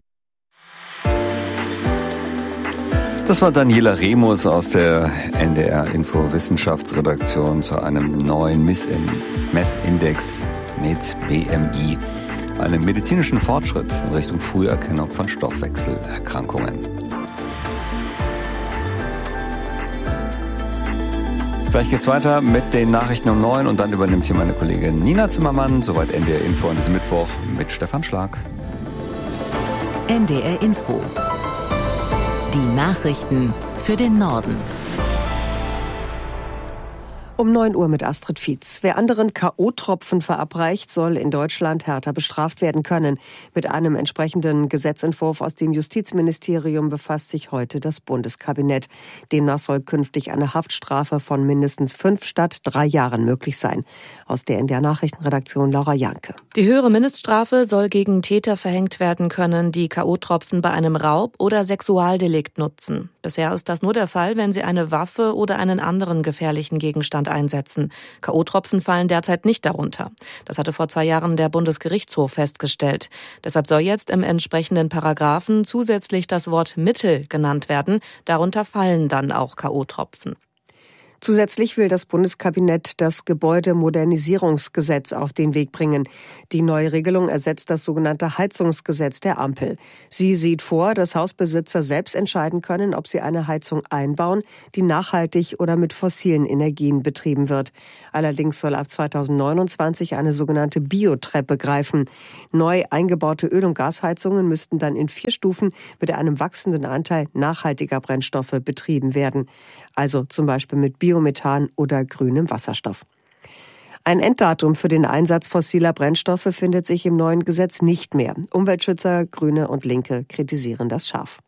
Das war Daniela Remus aus der NDR Info Wissenschaftsredaktion zu einem neuen Messindex mit BMI, einem medizinischen Fortschritt in Richtung Früherkennung von Stoffwechselerkrankungen. Gleich geht's weiter mit den Nachrichten um 9 und dann übernimmt hier meine Kollegin Nina Zimmermann. Soweit NDR Info an diesem Mittwoch mit Stefan Schlag. NDR Info. Die Nachrichten für den Norden. Um 9 Uhr mit Astrid Fietz. Wer anderen K.O.-Tropfen verabreicht, soll in Deutschland härter bestraft werden können. Mit einem entsprechenden Gesetzentwurf aus dem Justizministerium befasst sich heute das Bundeskabinett. Demnach soll künftig eine Haftstrafe von mindestens 5 statt 3 Jahren möglich sein. Aus der NDR Nachrichtenredaktion Laura Janke. Die höhere Mindeststrafe soll gegen Täter verhängt werden können, die K.O.-Tropfen bei einem Raub oder Sexualdelikt nutzen. Bisher ist das nur der Fall, wenn sie eine Waffe oder einen anderen gefährlichen Gegenstand einsetzen. K.O.-Tropfen fallen derzeit nicht darunter. Das hatte vor 2 Jahren der Bundesgerichtshof festgestellt. Deshalb soll jetzt im entsprechenden Paragraphen zusätzlich das Wort Mittel genannt werden. Darunter fallen dann auch K.O.-Tropfen. Zusätzlich will das Bundeskabinett das Gebäudemodernisierungsgesetz auf den Weg bringen. Die neue Regelung ersetzt das sogenannte Heizungsgesetz der Ampel. Sie sieht vor, dass Hausbesitzer selbst entscheiden können, ob sie eine Heizung einbauen, die nachhaltig oder mit fossilen Energien betrieben wird. Allerdings soll ab 2029 eine sogenannte Biotreppe greifen. Neu eingebaute Öl- und Gasheizungen müssten dann in 4 Stufen mit einem wachsenden Anteil nachhaltiger Brennstoffe betrieben werden. Also zum Beispiel mit Biomethan oder grünem Wasserstoff. Ein Enddatum für den Einsatz fossiler Brennstoffe findet sich im neuen Gesetz nicht mehr. Umweltschützer, Grüne und Linke kritisieren das scharf.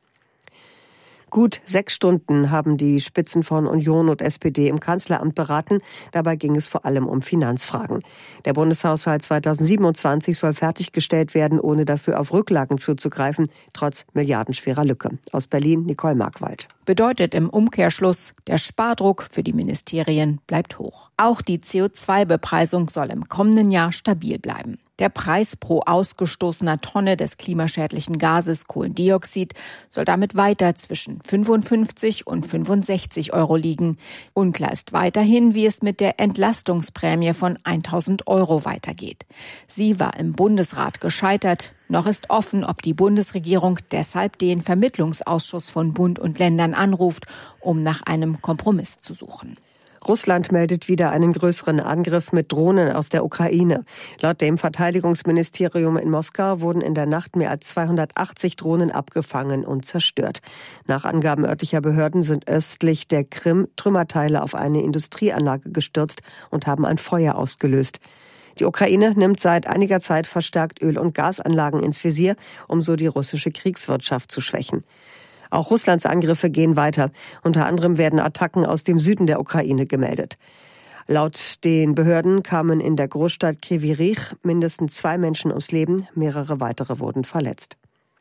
Gut 6 Stunden haben die Spitzen von Union und SPD im Kanzleramt beraten. Dabei ging es vor allem um Finanzfragen. Der Bundeshaushalt 2027 soll fertiggestellt werden, ohne dafür auf Rücklagen zuzugreifen, trotz milliardenschwerer Lücke. Aus Berlin Nicole Markwald. Bedeutet im Umkehrschluss, der Spardruck für die Ministerien bleibt hoch. Auch die CO2-Bepreisung soll im kommenden Jahr stabil bleiben. Der Preis pro ausgestoßener Tonne des klimaschädlichen Gases Kohlendioxid soll damit weiter zwischen 55 und 65 Euro liegen. Unklar ist weiterhin, wie es mit der Entlastungsprämie von 1.000 Euro weitergeht. Sie war im Bundesrat gescheitert. Noch ist offen, ob die Bundesregierung deshalb den Vermittlungsausschuss von Bund und Ländern anruft, um nach einem Kompromiss zu suchen. Russland meldet wieder einen größeren Angriff mit Drohnen aus der Ukraine. Laut dem Verteidigungsministerium in Moskau wurden in der Nacht mehr als 280 Drohnen abgefangen und zerstört. Nach Angaben örtlicher Behörden sind östlich der Krim Trümmerteile auf eine Industrieanlage gestürzt und haben ein Feuer ausgelöst. Die Ukraine nimmt seit einiger Zeit verstärkt Öl- und Gasanlagen ins Visier, um so die russische Kriegswirtschaft zu schwächen. Auch Russlands Angriffe gehen weiter. Unter anderem werden Attacken aus dem Süden der Ukraine gemeldet. Laut den Behörden kamen in der Großstadt Kryvyi Rih mindestens 2 Menschen ums Leben, mehrere weitere wurden verletzt.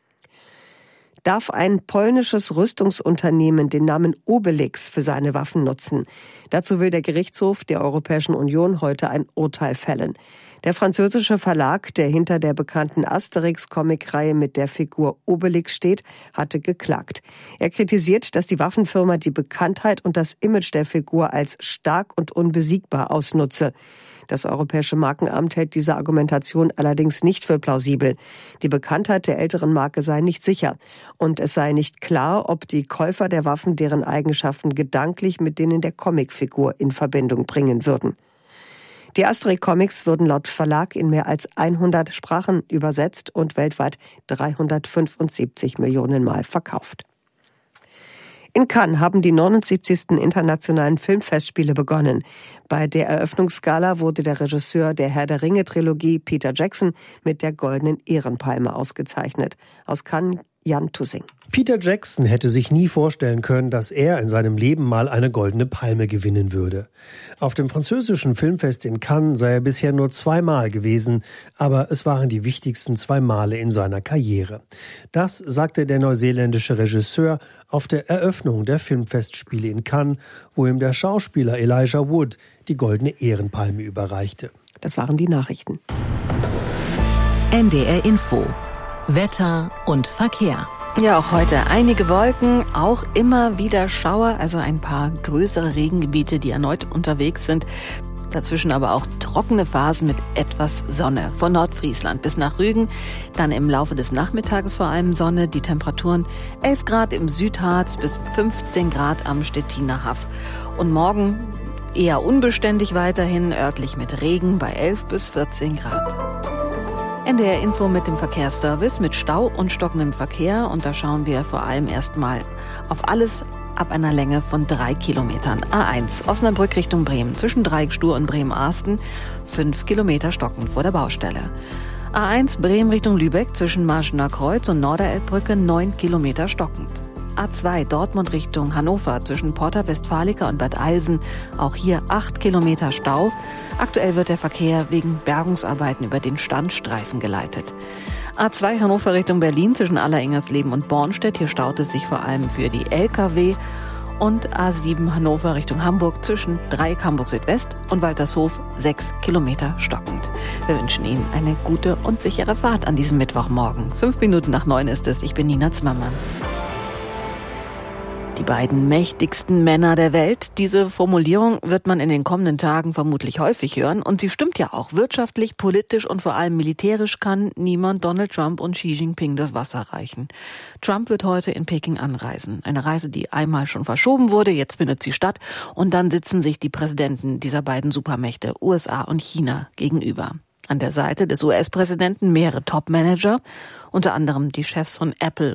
Darf ein polnisches Rüstungsunternehmen den Namen Obelix für seine Waffen nutzen? Dazu will der Gerichtshof der Europäischen Union heute ein Urteil fällen. Der französische Verlag, der hinter der bekannten Asterix-Comic-Reihe mit der Figur Obelix steht, hatte geklagt. Er kritisiert, dass die Waffenfirma die Bekanntheit und das Image der Figur als stark und unbesiegbar ausnutze. Das Europäische Markenamt hält diese Argumentation allerdings nicht für plausibel. Die Bekanntheit der älteren Marke sei nicht sicher. Und es sei nicht klar, ob die Käufer der Waffen deren Eigenschaften gedanklich mit denen der Comicfigur in Verbindung bringen würden. Die Asterix-Comics würden laut Verlag in mehr als 100 Sprachen übersetzt und weltweit 375 Millionen Mal verkauft. In Cannes haben die 79. Internationalen Filmfestspiele begonnen. Bei der Eröffnungsgala wurde der Regisseur der Herr-der-Ringe-Trilogie Peter Jackson mit der Goldenen Ehrenpalme ausgezeichnet. Aus Cannes Jan Tussing. Peter Jackson hätte sich nie vorstellen können, dass er in seinem Leben mal eine Goldene Palme gewinnen würde. Auf dem französischen Filmfest in Cannes sei er bisher nur 2-mal gewesen, aber es waren die wichtigsten 2 Male in seiner Karriere. Das sagte der neuseeländische Regisseur auf der Eröffnung der Filmfestspiele in Cannes, wo ihm der Schauspieler Elijah Wood die Goldene Ehrenpalme überreichte. Das waren die Nachrichten. NDR Info. Wetter und Verkehr. Ja, auch heute einige Wolken, auch immer wieder Schauer, also ein paar größere Regengebiete, die erneut unterwegs sind. Dazwischen aber auch trockene Phasen mit etwas Sonne. Von Nordfriesland bis nach Rügen. Dann im Laufe des Nachmittages vor allem Sonne. Die Temperaturen 11 Grad im Südharz bis 15 Grad am Stettiner Haff. Und morgen eher unbeständig weiterhin, örtlich mit Regen bei 11 bis 14 Grad. NDR Info mit dem Verkehrsservice mit Stau und stockendem Verkehr. Und da schauen wir vor allem erstmal auf alles ab einer Länge von 3 Kilometern. A1 Osnabrück Richtung Bremen zwischen Dreieckstuhr und Bremen-Arsten 5 Kilometer stockend vor der Baustelle. A1 Bremen Richtung Lübeck zwischen Marschener Kreuz und Norderelbbrücke 9 Kilometer stockend. A2 Dortmund Richtung Hannover zwischen Porta Westfalica und Bad Eilsen. Auch hier 8 Kilometer Stau. Aktuell wird der Verkehr wegen Bergungsarbeiten über den Standstreifen geleitet. A2 Hannover Richtung Berlin zwischen Alleringers-Leben und Bornstedt. Hier staut es sich vor allem für die Lkw. Und A7 Hannover Richtung Hamburg zwischen Dreieck Hamburg Südwest und Waltershof 6 Kilometer stockend. Wir wünschen Ihnen eine gute und sichere Fahrt an diesem Mittwochmorgen. 5 Minuten nach 9 ist es. Ich bin Nina Zimmermann. Die beiden mächtigsten Männer der Welt. Diese Formulierung wird man in den kommenden Tagen vermutlich häufig hören. Und sie stimmt ja auch. Wirtschaftlich, politisch und vor allem militärisch kann niemand Donald Trump und Xi Jinping das Wasser reichen. Trump wird heute in Peking anreisen. Eine Reise, die einmal schon verschoben wurde. Jetzt findet sie statt. Und dann sitzen sich die Präsidenten dieser beiden Supermächte, USA und China, gegenüber. An der Seite des US-Präsidenten mehrere Top-Manager, unter anderem die Chefs von Apple